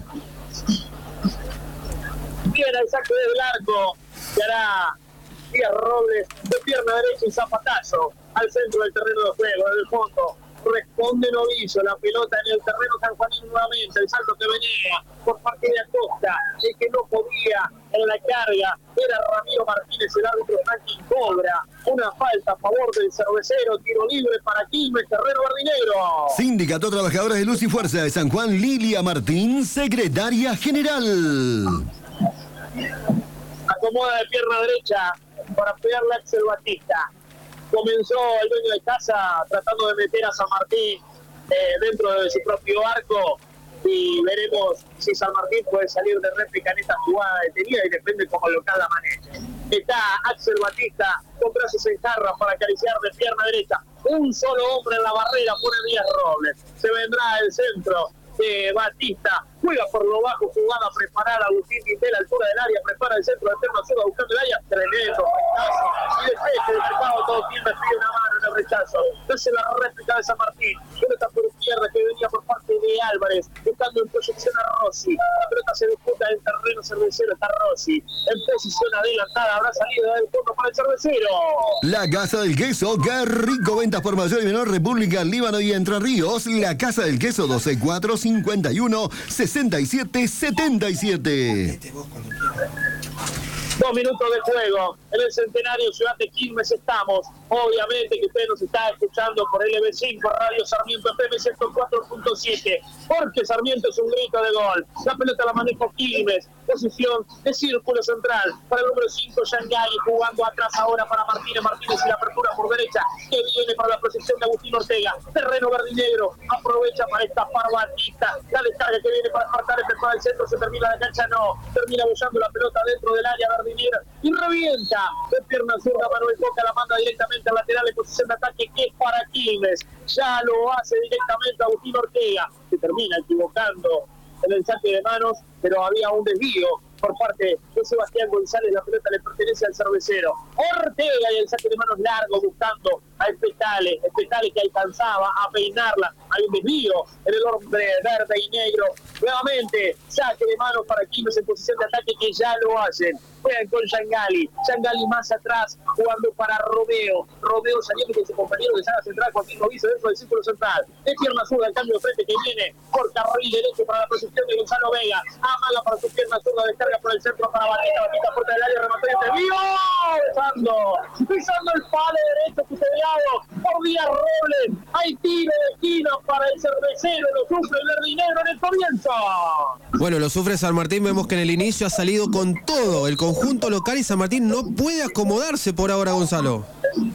Viene el saque del arco que hará Díaz Robles de pierna derecha y zapatazo al centro del terreno de juego, desde el fondo. Responde Novillo, la pelota en el terreno sanjuanino nuevamente, el salto que venía por parte de Acosta, el que no podía en la carga era Ramiro Martínez, el árbitro Franklin cobra una falta a favor del cervecero, tiro libre para Quilmes, terreno verdinegro. Sindicato Trabajadores de Luz y Fuerza de San Juan, Lilia Martín, secretaria general. Acomoda de pierna derecha para pegarle a Axel Batista. Comenzó el dueño de casa tratando de meter a San Martín eh, dentro de su propio arco, y veremos si San Martín puede salir de réplica en esta jugada detenida, y depende cómo local la maneje. Está Axel Batista con brazos en jarra para acariciar de pierna derecha. un solo hombre en la barrera, pone Díaz Robles. Se vendrá el centro de Batista, juega por lo bajo, jugada preparada, Agustín Vindela, altura del área, prepara el centro de Eterno Zurda buscando el área, tremendo rechazo, y despeje de mercado, todo Quilmes pide una mano en el rechazo, hace la réplica de San Martín, pelota por izquierda que venía por parte de Álvarez, buscando en proyección a Rossi, la pelota se disputa en terreno cervecero, está Rossi, en posición adelantada, habrá salido del fondo para el cervecero. La Casa del Queso, qué rico, ventas por mayor y menor, República, Líbano y Entre Ríos. La Casa del Queso, doce cuatro cincuenta y uno sesenta y siete setenta y siete. Dos minutos de juego en el Centenario Ciudad de Quilmes estamos. Obviamente que usted nos está escuchando por L B cinco, Radio Sarmiento F M ciento cuatro punto siete, porque Sarmiento es un grito de gol. La pelota la maneja Quilmes, posición de círculo central para el número cinco, Yangali, jugando atrás ahora para Martínez. Martínez y la apertura por derecha que viene para la proyección de Agustín Ortega. Terreno verde y negro, aprovecha para estafar Batista. La descarga que viene para Espartares, para el centro, se termina la cancha, no. Termina bollando la pelota dentro del área verde y negra y revienta de pierna zurda. Manuel Coca la manda directamente al lateral en posición de ataque, que es para Quilmes. Ya lo hace directamente Agustín Ortega, se termina equivocando en el saque de manos, pero había un desvío por parte de Sebastián González. La pelota le pertenece al cervecero Ortega y el saque de manos largo buscando a Espetale, Espetale que alcanzaba a peinarla. Hay un desvío en el hombre verde y negro. Nuevamente saque de manos para Quilmes en posición de ataque, que ya lo hacen. Juegan con Yangali, Yangali más atrás, jugando para Romeo. Romeo saliendo con su compañero de saga central, Joaquín Novicio, dentro del círculo central. De pierna zurda, el cambio de frente que viene por carril derecho para la posición de Gonzalo Vega. Amaga para su pierna zurda, descarga por el centro para Batista. Batista puerta del área, remató y entendió. Pisando, pisando el palo derecho custodiado por Díaz Robles. Hay tiro de esquina para el cervecero, lo sufre el verde y negro en el comienzo. Bueno, lo sufre San Martín, vemos que en el inicio ha salido con todo el conjunto local y San Martín no puede acomodarse por ahora, Gonzalo.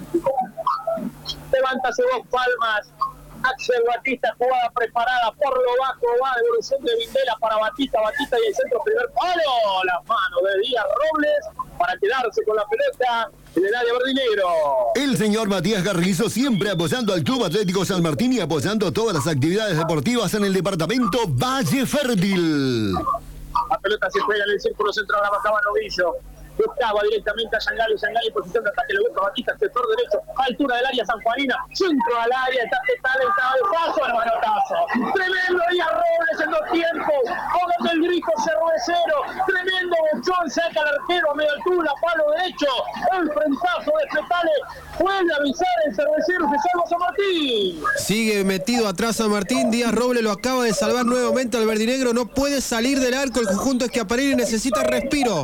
Levántase dos palmas. Axel Batista, jugada preparada por lo bajo, va devolución de Vindela para Batista, Batista y el centro primer palo, las manos de Díaz Robles para quedarse con la pelota en el área verde y negro. El señor Matías Garrizo siempre apoyando al Club Atlético San Martín y apoyando todas las actividades deportivas en el departamento Valle Fértil. La pelota se juega en el círculo central, la bajaba Novillo. Buscaba directamente a Yangali, Yangali en posición de ataque, le busca Batista, sector derecho, altura del área sanjuanina, centro al área, está Petale, el cabezazo, el manotazo. Tremendo Díaz Robles en dos tiempos, con el grito cervecero, tremendo bochón, saca al arquero a media altura, palo derecho, el frentazo de Petale, puede avisar el cervecero, se salva San Martín. Sigue metido atrás San Martín, Díaz Robles lo acaba de salvar nuevamente al verdinegro, no puede salir del arco, el conjunto Eschiaparini necesita respiro.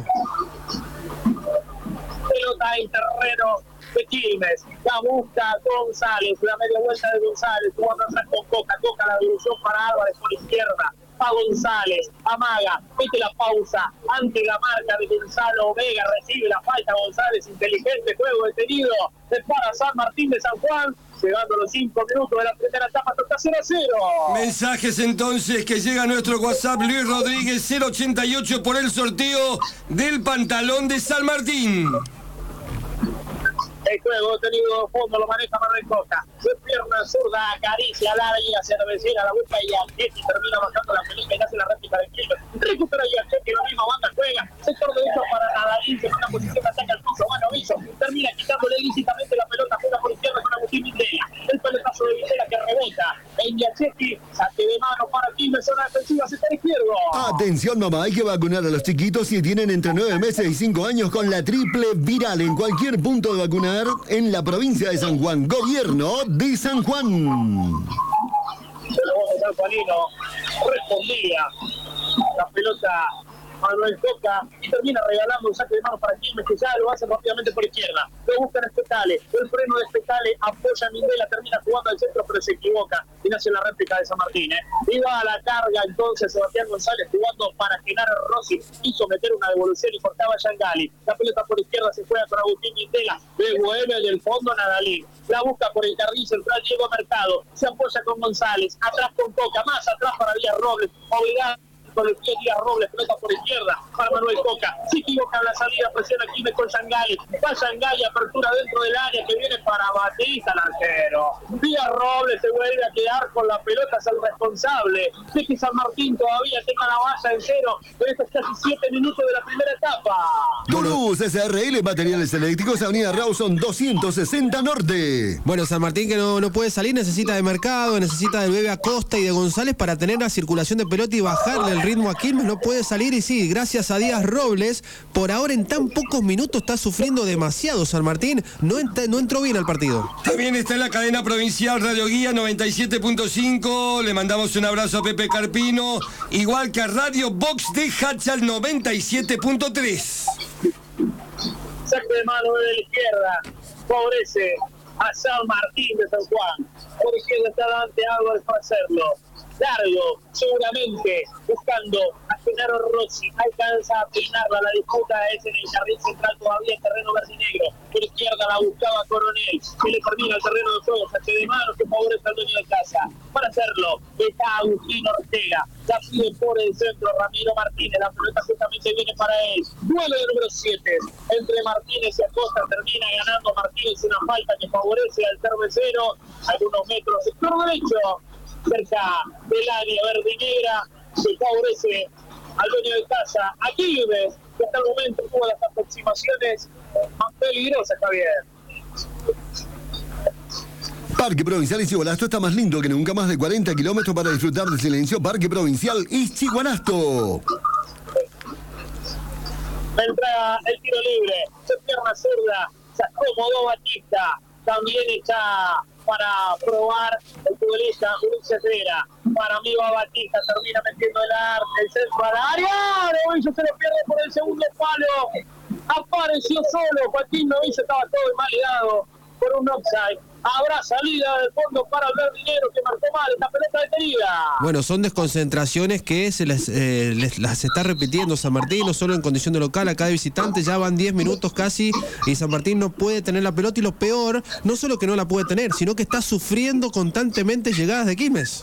Pelota en terreno de Quilmes, la busca González, la media vuelta de González, jugando atrás con Coca, Coca la devolución para Álvarez por izquierda, a González, amaga, mete la pausa ante la marca de Gonzalo Vega, recibe la falta González, inteligente juego detenido, es para San Martín de San Juan, llegando los cinco minutos de la primera etapa, toca cero a cero. Mensajes entonces que llega a nuestro WhatsApp, Luis Rodríguez cero ochenta y ocho por el sorteo del pantalón de San Martín. El juego tenido fondo lo maneja Manuel Costa. Su pierna zurda acaricia al área cervecera, la busca y Archetti termina bajando la pelota y hace la réplica del Quilmes. Recupera y Archetti, la misma banda juega. Sector derecho para Nadalín, se manda posición de ataque al piso. Mano Viso termina quitándole lícitamente la pelota, juega por izquierda con Agustín Vindela. El pelotazo de Vindela que rebota. En Archetti, saque de mano para Quilmes, zona defensiva, sector izquierdo. Atención mamá, hay que vacunar a los chiquitos si tienen entre nueve meses y cinco años con la triple viral en cualquier punto de vacunar en la provincia de San Juan. Gobierno de San Juan. El San Juanino respondía la pelota Manuel Coca y termina regalando un saque de mano para Quilmes, que ya lo hace rápidamente por izquierda. Lo buscan a Espetale, el freno de Espetale apoya a Mindela, termina jugando al centro pero se equivoca y nace la réplica de San Martín. ¿eh? Y va a la carga entonces Sebastián González jugando para Genaro Rossi, hizo meter una devolución y cortaba a Yangali. La pelota por izquierda se juega con Agustín Mindela, de Bohemia del fondo Nadalín. La busca por el carril central Diego Mercado, se apoya con González, atrás con Coca, más atrás para Díaz Robles, obligado con el pie Díaz Robles, pelota por izquierda para Manuel Coca. Se equivoca en la salida, presiona Quilmes con Yangali. Va Yangali, apertura dentro del área que viene para Batista, el arquero. Díaz Robles se vuelve a quedar con la pelota, es el responsable de que San Martín todavía tenga la valla en cero en estos casi siete minutos de la primera etapa. Toulouse S R L, materiales eléctricos, avenida Rawson doscientos sesenta Norte. Bueno, San Martín que no, no puede salir, necesita de Mercado, necesita del Bebe Acosta y de González para tener la circulación de pelota y bajarle el ritmo a Quilmes. No puede salir y sí, gracias a Díaz Robles, por ahora en tan pocos minutos está sufriendo demasiado San Martín, no, ent- no entró bien al partido. También está en la cadena provincial Radio Guía noventa y siete punto cinco, le mandamos un abrazo a Pepe Carpino, igual que a Radio Box de Hachal noventa y siete punto tres. Saque de mano de la izquierda, favorece a San Martín de San Juan. Por izquierda está Dante Álvarez para hacerlo. Largo, seguramente, buscando a Genaro Rossi. Alcanza a peinarla, la disputa es en el jardín central, todavía en terreno verde y negro. Por izquierda la buscaba Coronel, que le termina el terreno de juego, saque de mano que favorece al dueño de casa. Para hacerlo, está Agustín Ortega. La pide por el centro Ramiro Martínez, la pelota justamente viene para él. Duelo de número siete, entre Martínez y Acosta, termina ganando Martínez una falta que favorece al cervecero, algunos metros, sector derecho, cerca del área verde y negra, se favorece al dueño de casa, a Quilmes, que hasta el momento tuvo las aproximaciones más peligrosas, Javier. Parque Provincial Ischiguanasto está más lindo que nunca, más de cuarenta kilómetros para disfrutar del silencio. Parque Provincial Ischiguanasto. Entra el tiro libre, se pierna zurda, se acomodó Batista, también está para probar el futbolista Ulises Vera. Para mí va Batista, termina metiendo el arte, el centro al área, Novillo se lo pierde por el segundo palo, apareció solo, Joaquín Novillo estaba todo invalidado por un offside. Habrá salida del fondo para el verdinero que marcó mal esta pelota detenida. Bueno, son desconcentraciones que se les, eh, les las está repitiendo San Martín, no solo en condición de local, acá de visitante, ya van diez minutos casi y San Martín no puede tener la pelota y lo peor, no solo que no la puede tener, sino que está sufriendo constantemente llegadas de Quilmes.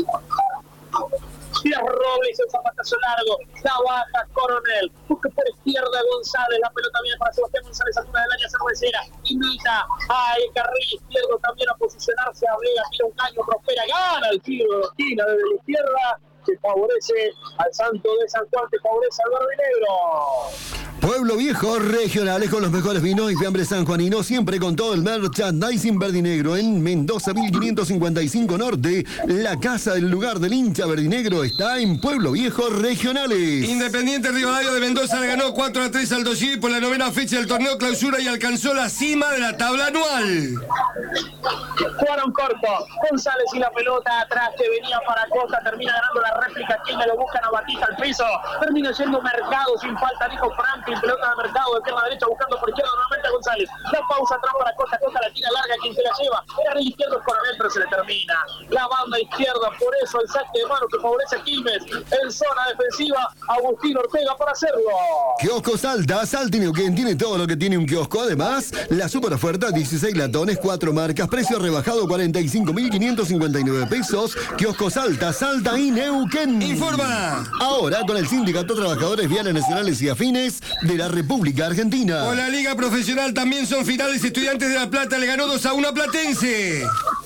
Díaz Robles, el zapatazo largo, la baja Coronel, busca por izquierda González, la pelota viene para Sebastián González, altura del área cervecera, invita a el carril izquierdo también a posicionarse, a Vega, tira un caño, prospera, gana el tiro de esquina desde la izquierda, que favorece al Santo de San Juan, que favorece al verde y negro. Pueblo Viejo, regionales con los mejores vinos y fiambres sanjuaninos, siempre con todo el merchandising verde y negro en Mendoza mil quinientos cincuenta y cinco Norte. La casa del lugar del hincha verde y negro está en Pueblo Viejo, regionales. Independiente Rivadavia de Mendoza le ganó cuatro a tres al Dosí por la novena fecha del torneo clausura y alcanzó la cima de la tabla anual. Jugaron corto, González y la pelota atrás que venía para Costa, termina ganando la réplica, quien me lo buscan a Batista al piso, termina yendo Mercado sin falta, dijo Franklin, pelota de Mercado de pierna derecha buscando por izquierda nuevamente a González, la pausa atrás para Costa, Costa la tira larga, quien se la lleva, el izquierdo es Coronel, pero se le termina, la banda izquierda, por eso el saque de mano que favorece a Quilmes, en zona defensiva, Agustín Ortega para hacerlo. Kiosco Salta, Salta y Neuquén tiene todo lo que tiene un kiosco, además, la super oferta, dieciséis latones, cuatro marcas, precio rebajado cuarenta y cinco mil quinientos cincuenta y nueve pesos, Kiosco Salta, Salta y Neuquén. Informa. Ahora con el Sindicato Trabajadores Viales Nacionales y Afines de la República Argentina. Con la Liga Profesional también son finales. Estudiantes de La Plata le ganó dos a uno a Platense.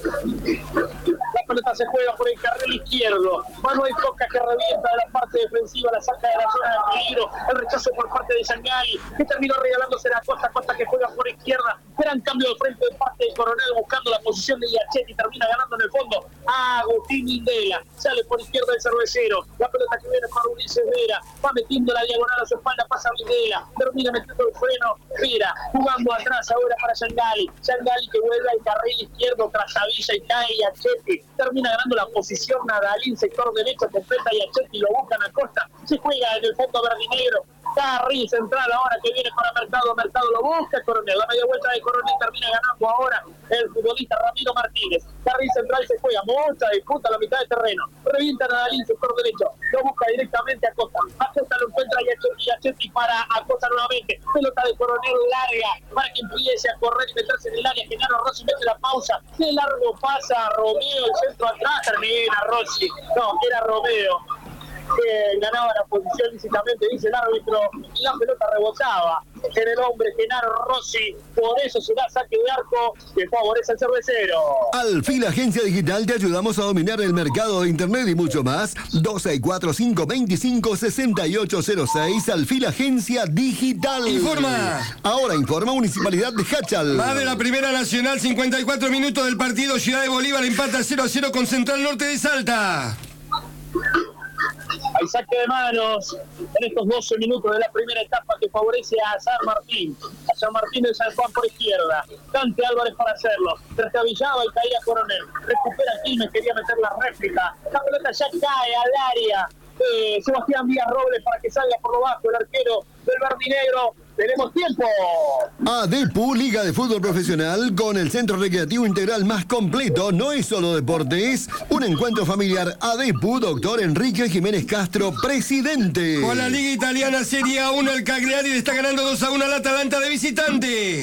La pelota se juega por el carril izquierdo. Manuel Coca que revienta de la parte defensiva, la saca de la zona de peligro. El rechazo por parte de Yangali, que terminó regalándose a Costa, Costa que juega por izquierda. Gran cambio de frente de parte de Coronel buscando la posición de Iachetti, termina ganando en el fondo a Agustín Mindela. Sale por izquierda el cervecero. La pelota que viene para Ulises Vera. Va metiendo la diagonal a su espalda, pasa a Mindela. Termina metiendo el freno. Vera jugando atrás ahora para Yangali. Yangali que vuelve al carril izquierdo tras Avilla y cae Iachetti. Termina ganando la posición Nadalín, sector derecho, completa Iachetti, lo buscan a Costa. Se juega en el fondo verde y negro. Carril central ahora que viene para Mercado, Mercado lo busca, Coronel, la media vuelta de Coronel termina ganando ahora el futbolista Ramiro Martínez. Carril central se juega, mucha disputa a la mitad de terreno, revienta Nadalín, sector derecho, lo busca directamente a Costa, a Costa lo encuentra y Iachetti para Acosta nuevamente, pelota de Coronel larga, para que empiece a correr y meterse en el área, Genaro Rossi mete la pausa, qué largo pasa Romeo, el centro atrás, termina Rossi, no, era Romeo. que ganaba la posición lícitamente, dice el árbitro, y la pelota rebotaba en el hombre Genaro Rossi, por eso se da saque de arco que favorece al cervecero. Alfil Agencia Digital, te ayudamos a dominar el mercado de internet y mucho más. dos seis cuatro cinco veinticinco sesenta y ocho cero seis, Alfil Agencia Digital. Informa. Ahora informa Municipalidad de Hachal. Va de la Primera Nacional, cincuenta y cuatro minutos del partido. Ciudad de Bolívar empata cero a cero con Central Norte de Salta. Hay saque de manos en estos doce minutos de la primera etapa que favorece a San Martín. A San Martín de San Juan por izquierda. Dante Álvarez para hacerlo. Trastabillado y caía Coronel. Recupera Quilmes, quería meter la réplica. La pelota ya cae al área. Eh, Sebastián Díaz Robles para que salga por lo bajo el arquero del verdinegro. Tenemos tiempo. ADEPU, Liga de Fútbol Profesional, con el centro recreativo integral más completo. No es solo deporte, es un encuentro familiar. ADEPU, doctor Enrique Jiménez Castro, presidente. Con la Liga Italiana Serie A uno, el Cagliari le está ganando dos a uno al Atalanta de visitante.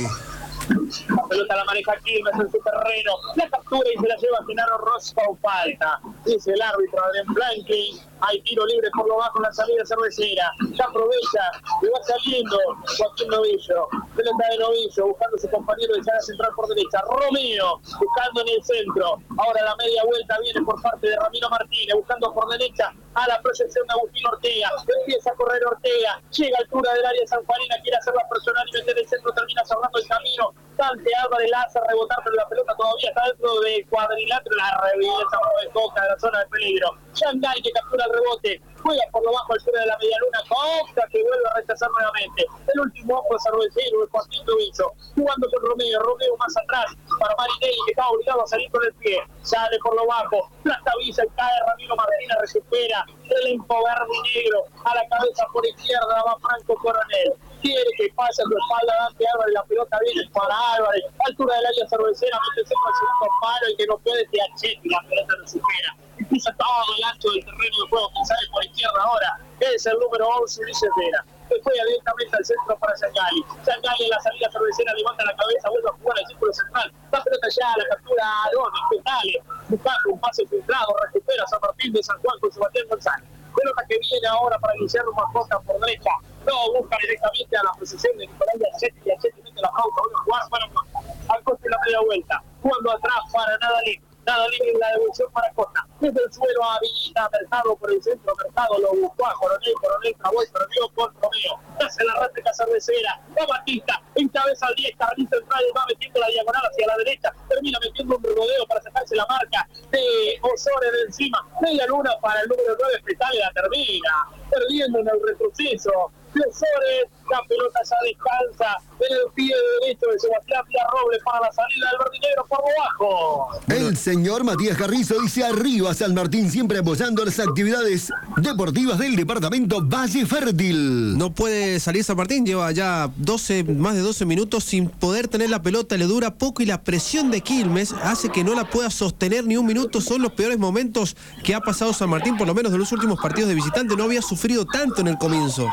La pelota la maneja Quilmes en su terreno. La captura y se la lleva Genaro Rossi con falta. Dice el árbitro Adrián Blanqui. Hay tiro libre por lo bajo en la salida cervecera. Ya aprovecha y va saliendo Joaquín Novillo. Pelota de Novillo buscando a su compañero de saga central por derecha. Romeo buscando en el centro. Ahora la media vuelta viene por parte de Ramiro Martínez. Buscando por derecha a la proyección de Agustín Ortega. Empieza a correr Ortega. Llega a altura del área sanjuanina. Quiere hacer la personal y meter el centro. Termina cerrando el camino. Dante Álvarez la hace rebotar, pero la pelota todavía está dentro del cuadrilátero. La revienta por el toca de la zona de peligro. Shanghai que captura el rebote. Juega por lo bajo al sur de la medialuna. Costa que vuelve a rechazar nuevamente. El último ojo de cervecero, el Joaquín Novillo. Jugando con Romeo. Romeo más atrás para Marinelli, que está obligado a salir con el pie. Sale por lo bajo. Plastavisa y cae Ramiro Martínez. Recupera el elenco verde y negro. A la cabeza por izquierda va Franco Coronel. Quiere que pase a su espalda Dante Álvarez, la pelota viene para Álvarez, altura del área cervecera, mete el centro al segundo palo y que no puede te achete, la pelota no supera. Empieza todo el ancho del terreno de juego que sale por izquierda ahora, es el número once, Ulises Vera. Que juega directamente al centro para Shanghai. Shanghai en la salida cervecera levanta la cabeza, vuelve a jugar al círculo central. La pelota ya, la captura Arones, Petale, buscando un pase filtrado, recupera San Martín de San Juan con Sebastián González. Pelota que viene ahora para iniciar un Mascota por derecha. No, busca directamente a la posición de Nicolás Yachetti. Yachetti mete la pausa, vuelve a jugar para al coste de la media vuelta. Jugando atrás para Nadalín. Nadalín en la devolución para Costa. Desde el suelo a Villita, Mercado por el centro. Mercado lo buscó a Coronel. Coronel trabó y perdió con Romeo. Hace la réplica cervecera. Va Batista. Encabeza al diez. Carlito entra y va metiendo la diagonal hacia la derecha. Termina metiendo un rodeo para sacarse la marca de Osores de encima. Media luna para el número nueve. Petale la termina. Perdiendo en el retroceso. Osores, la pelota ya descansa en el pie derecho de Sebastián Díaz Robles para la salida del verdinegro por abajo. El señor Matías Carrizo dice arriba San Martín, siempre apoyando las actividades deportivas del departamento Valle Fértil. No puede salir San Martín, lleva ya doce, más de doce minutos sin poder tener la pelota, le dura poco y la presión de Quilmes hace que no la pueda sostener ni un minuto. Son los peores momentos que ha pasado San Martín, por lo menos de los últimos partidos de visitante. No había sufrido tanto en el comienzo.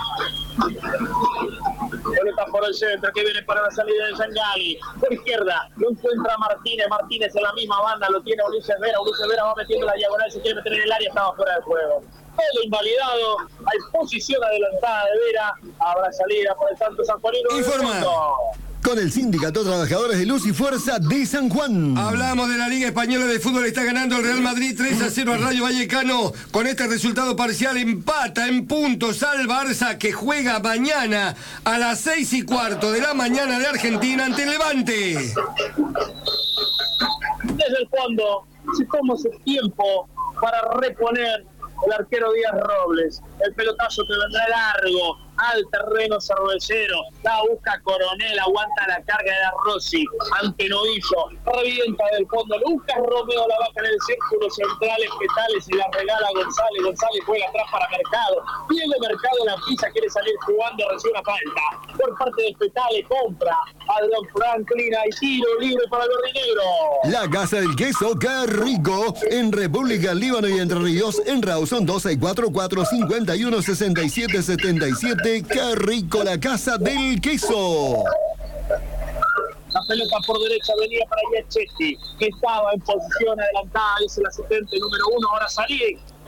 Pelota por el centro que viene para la salida de Shanghai. Por izquierda lo encuentra Martínez. Martínez en la misma banda lo tiene Ulises Vera. Ulises Vera va metiendo la diagonal. Se quiere meter en el área, estaba fuera del juego. Todo invalidado. Hay posición adelantada de Vera. Habrá salida por el Santo San Juanino. Informa. Con el Sindicato Trabajadores de Luz y Fuerza de San Juan. Hablamos de la Liga Española de Fútbol. Está ganando el Real Madrid tres a cero al Rayo Vallecano. Con este resultado parcial empata en puntos al Barça, que juega mañana a las seis y cuarto de la mañana de Argentina ante el Levante. Desde el fondo se toma su tiempo para reponer el arquero Díaz Robles. El pelotazo que vendrá largo al terreno cervecero. La busca Coronel, aguanta la carga de Rossi. Ante Novillo, revienta del fondo. Lo busca Romeo, la baja en el círculo central. Petales y la regala a González. González juega atrás para Mercado. Viene Mercado, la pisa, quiere salir jugando, recibe una falta. Por parte de Petales, compra Adrián Franklin. Hay tiro libre para el verdinegro. La Casa del Queso, qué rico. En República, Líbano y Entre Ríos, en Rawson dos seis cuatro cuatro cinco uno seis siete siete siete. Qué rico, la Casa del Queso. La pelota por derecha venía para Yachetti, que estaba en posición adelantada, dice el asistente número uno. Ahora salí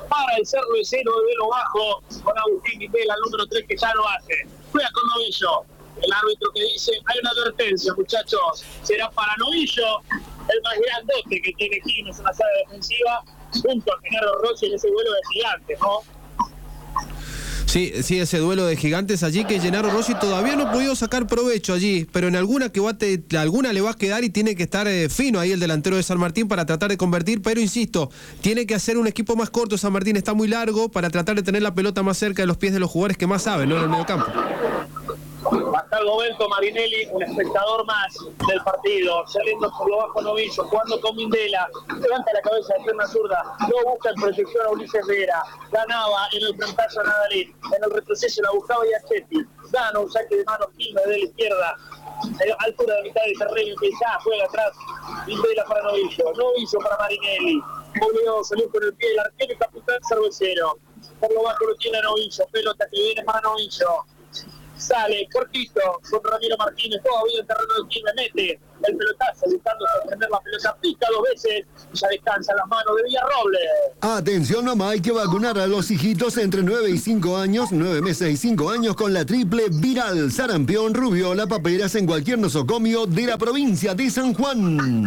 para el cervecero de Velo Bajo, con Agustín Vindela, el número tres, que ya lo hace. Juega con Novillo. El árbitro que dice, hay una advertencia, muchachos, será para Novillo, el más grandote que tiene Quilmes en la sala defensiva, junto a Genaro Rossi en ese vuelo de gigantes, ¿no? Sí, sí, ese duelo de gigantes allí que Gennaro Rossi todavía no ha podido sacar provecho allí, pero en alguna que va te, alguna le va a quedar y tiene que estar eh, fino ahí el delantero de San Martín para tratar de convertir, pero insisto, tiene que hacer un equipo más corto. San Martín está muy largo para tratar de tener la pelota más cerca de los pies de los jugadores que más saben, ¿no? En el medio campo. Hasta el momento Marinelli, un espectador más del partido, saliendo por lo bajo Novillo, jugando con Vindela, levanta la cabeza de pierna zurda, no busca en proyección a Ulises Vera, ganaba en el frentazo a Nadalín, en el retroceso la buscaba Iachetti, gana un saque de mano Quilmes de la izquierda, a altura de mitad del terreno que ya juega atrás, Vindela para Novillo, Novillo para Marinelli, volvió, salió con el pie del arquero y capitán cervecero, por lo bajo lo tiene Novillo, pelota que viene para Novillo. Sale cortito con Ramiro Martínez, todavía en terreno de Quilmes, mete el pelotazo buscando sostener la pelota, pica dos veces y ya descansa en las manos de Villarroble. Atención mamá, hay que vacunar a los hijitos entre nueve y cinco años, nueve meses y cinco años con la triple viral, sarampión, rubiola, paperas en cualquier nosocomio de la provincia de San Juan.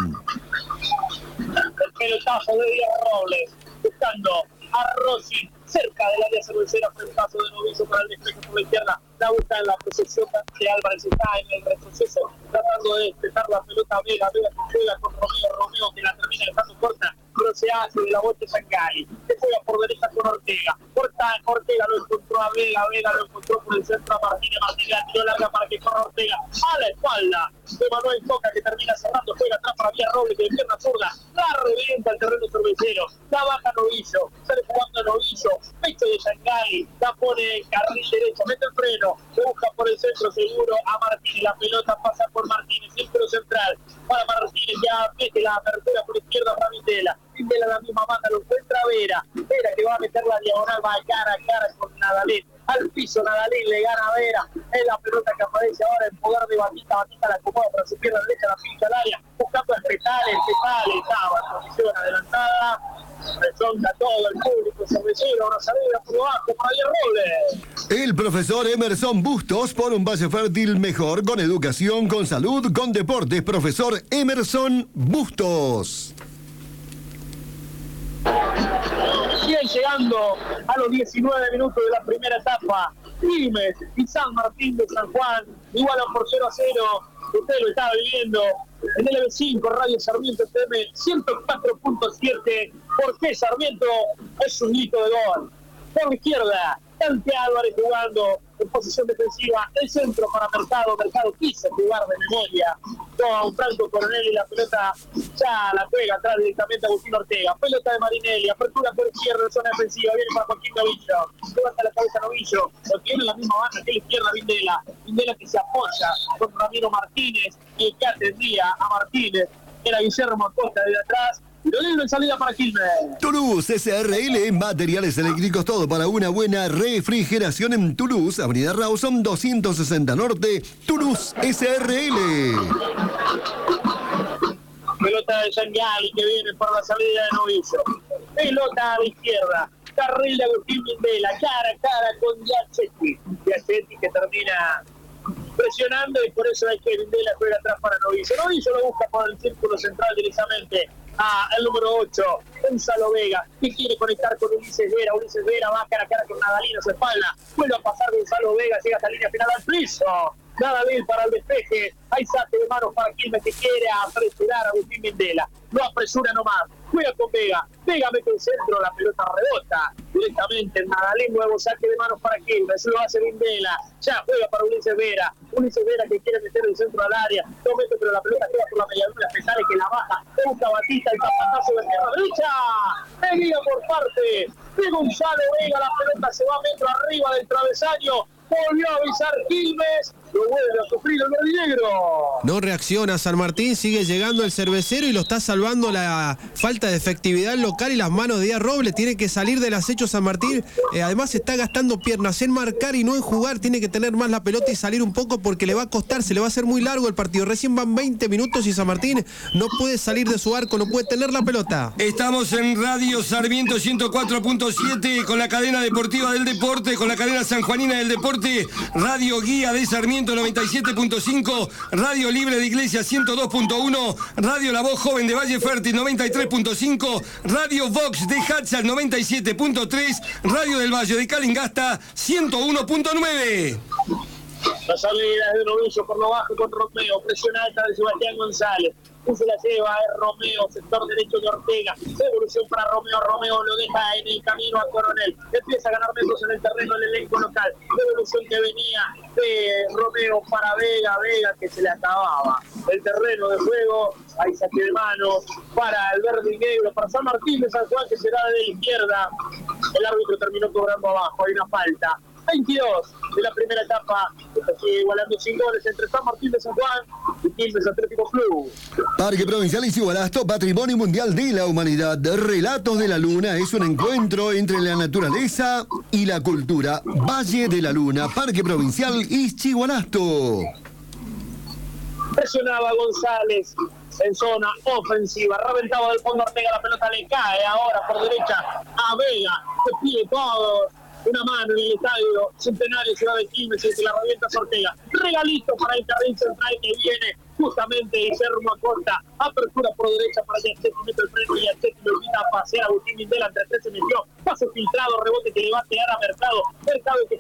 El pelotazo de Villarroble buscando a Rossi cerca del área cervecera, pelotazo de Novillo para el despeje por la izquierda, la busca en la posesión de Álvarez, está en el retroceso tratando de despejar la pelota Vega, Vega que juega con Romeo, Romeo que la termina dejando corta, pero se hace de la vuelta Sangali, que juega por derecha con Ortega, Corta, Ortega lo encontró a Vega, Vega lo encontró por el centro a Martínez, Martínez la tiró larga para que corra Ortega, a la espalda de Manuel Coca que termina cerrando, juega atrás para Villarroble que de pierna zurda, la revienta el terreno cervecero, la baja Novillo, sale jugando a Novillo, pecho de Sangali, la pone en carril derecho, mete el freno, se busca por el centro seguro a Martínez, la pelota pasa por Martínez, centro central para Martínez, ya mete la apertura por izquierda para Vindela, Vindela la misma banda, lo encuentra Vera, Vera que va a meter la diagonal, va cara a cara con Nadalín, al piso Nadalín le gana a Vera, es la pelota que aparece ahora en poder de Batista, Batista la acomoda para su pierna derecha, la pincha al área, buscando el Petales, Petales, estaba en posición adelantada, resonda todo el público cervecero, ahora salida por abajo para Villarroble. El profesor Emerson Bustos por un valle fértil mejor, con educación, con salud, con deportes. Profesor Emerson Bustos. Siguen llegando a los diecinueve minutos de la primera etapa. Quilmes y San Martín de San Juan igualan por cero a cero. Usted lo estaba viviendo en el L cinco Radio Sarmiento F M ciento cuatro punto siete. Porque Sarmiento es un hito de gol. Por la izquierda, Dante Álvarez jugando en posición defensiva, el centro para Mercado, Mercado quiso jugar de memoria, toma un Franco Coronel y la pelota ya la juega atrás directamente a Agustín Ortega, pelota de Marinelli, apertura por izquierda en zona defensiva, viene para Joaquín Novillo, levanta la cabeza Novillo, lo tiene en la misma banda que la izquierda Vindela, Vindela que se apoya con Ramiro Martínez y que atendía a Martínez, era Guillermo Acosta desde atrás. Lo libre en salida para Quilmes. Toulouse S R L, materiales eléctricos, todo para una buena refrigeración en Toulouse, Avenida Rawson doscientos sesenta Norte, Toulouse S R L. Pelota de Sangali que viene por la salida de Novillo. Pelota a la izquierda. Carril de Agustín Vindela, cara a cara con Iachetti. Iachetti que termina presionando y por eso hay que Vindela juega atrás para Novillo. Novillo lo busca por el círculo central directamente a el número ocho, Gonzalo Vega, que quiere conectar con Ulises Vera. Ulises Vera va cara a cara con Nadalín a su espalda. Vuelve a pasar Gonzalo Vega, llega hasta la línea final al piso. Nadalín para el despeje. Hay saque de manos para Quilmes que quiere apresurar a Agustín Vindela. No apresura nomás. Juega con Vega. Vega mete el centro, la pelota rebota directamente en Nadalín. Nuevo saque de manos para Quilmes. Lo hace Vindela. Ya juega para Ulises Vera. Ulises Vera que quiere meter el centro al área. No mete, pero la pelota queda por la medialuna. Pesare que la baja. Busca Batista el zapatazo de pierna derecha. Venida por parte de Gonzalo Vega. La pelota se va a metro arriba del travesaño. Volvió a avisar Quilmes lo vuelve a sufrir el verdinegro. No reacciona San Martín, sigue llegando el cervecero y lo está salvando la falta de efectividad local y las manos de Díaz Robles. Tiene que salir del acecho San Martín, eh, además está gastando piernas en marcar y no en jugar. Tiene que tener más la pelota y salir un poco porque le va a costar, se le va a hacer muy largo el partido. Recién van veinte minutos y San Martín no puede salir de su arco, no puede tener la pelota. Estamos en Radio Sarmiento ciento cuatro punto siete con la cadena deportiva del deporte, con la cadena sanjuanina del deporte, Radio Guía de Sarmiento noventa y siete punto cinco, Radio Libre de Iglesia ciento dos punto uno, Radio La Voz Joven de Valle Fértil noventa y tres punto cinco, Radio Vox de Hatzal noventa y siete punto tres, Radio del Valle de Calingasta ciento uno punto nueve. La salida de Novillo por lo bajo con Romeo, presión alta de Sebastián González. Se la lleva, es Romeo, sector derecho de Ortega. Evolución para Romeo, Romeo lo deja en el camino a Coronel. Empieza a ganar metros en el terreno del elenco local. Evolución que venía de Romeo para Vega, Vega que se le acababa el terreno de juego. Ahí saque de mano para el verde y negro, para San Martín de San Juan, que será de la izquierda. El árbitro terminó cobrando abajo, hay una falta. veintidós de la primera etapa, está sigue igualando sin goles entre San Martín de San Juan y Quilmes Atlético Club. Parque Provincial Igualasto, Patrimonio Mundial de la Humanidad. Relatos de la Luna es un encuentro entre la naturaleza y la cultura. Valle de la Luna, Parque Provincial Igualasto. Presionaba González en zona ofensiva, reventaba del fondo Ortega, la pelota le cae ahora por derecha a Vega, que pide todo. Una mano en el estadio Centenario Ciudad de Quilmes y se la revienta Ortega. Regalito para el carril central que viene justamente Guillermo Acosta. Apertura por derecha para que Yaceti mete el freno y Yaceti lo invita a pasear a Agustín Mindela. Entre tres se metió. Pase filtrado, rebote que le va a quedar a Mercado. Mercado que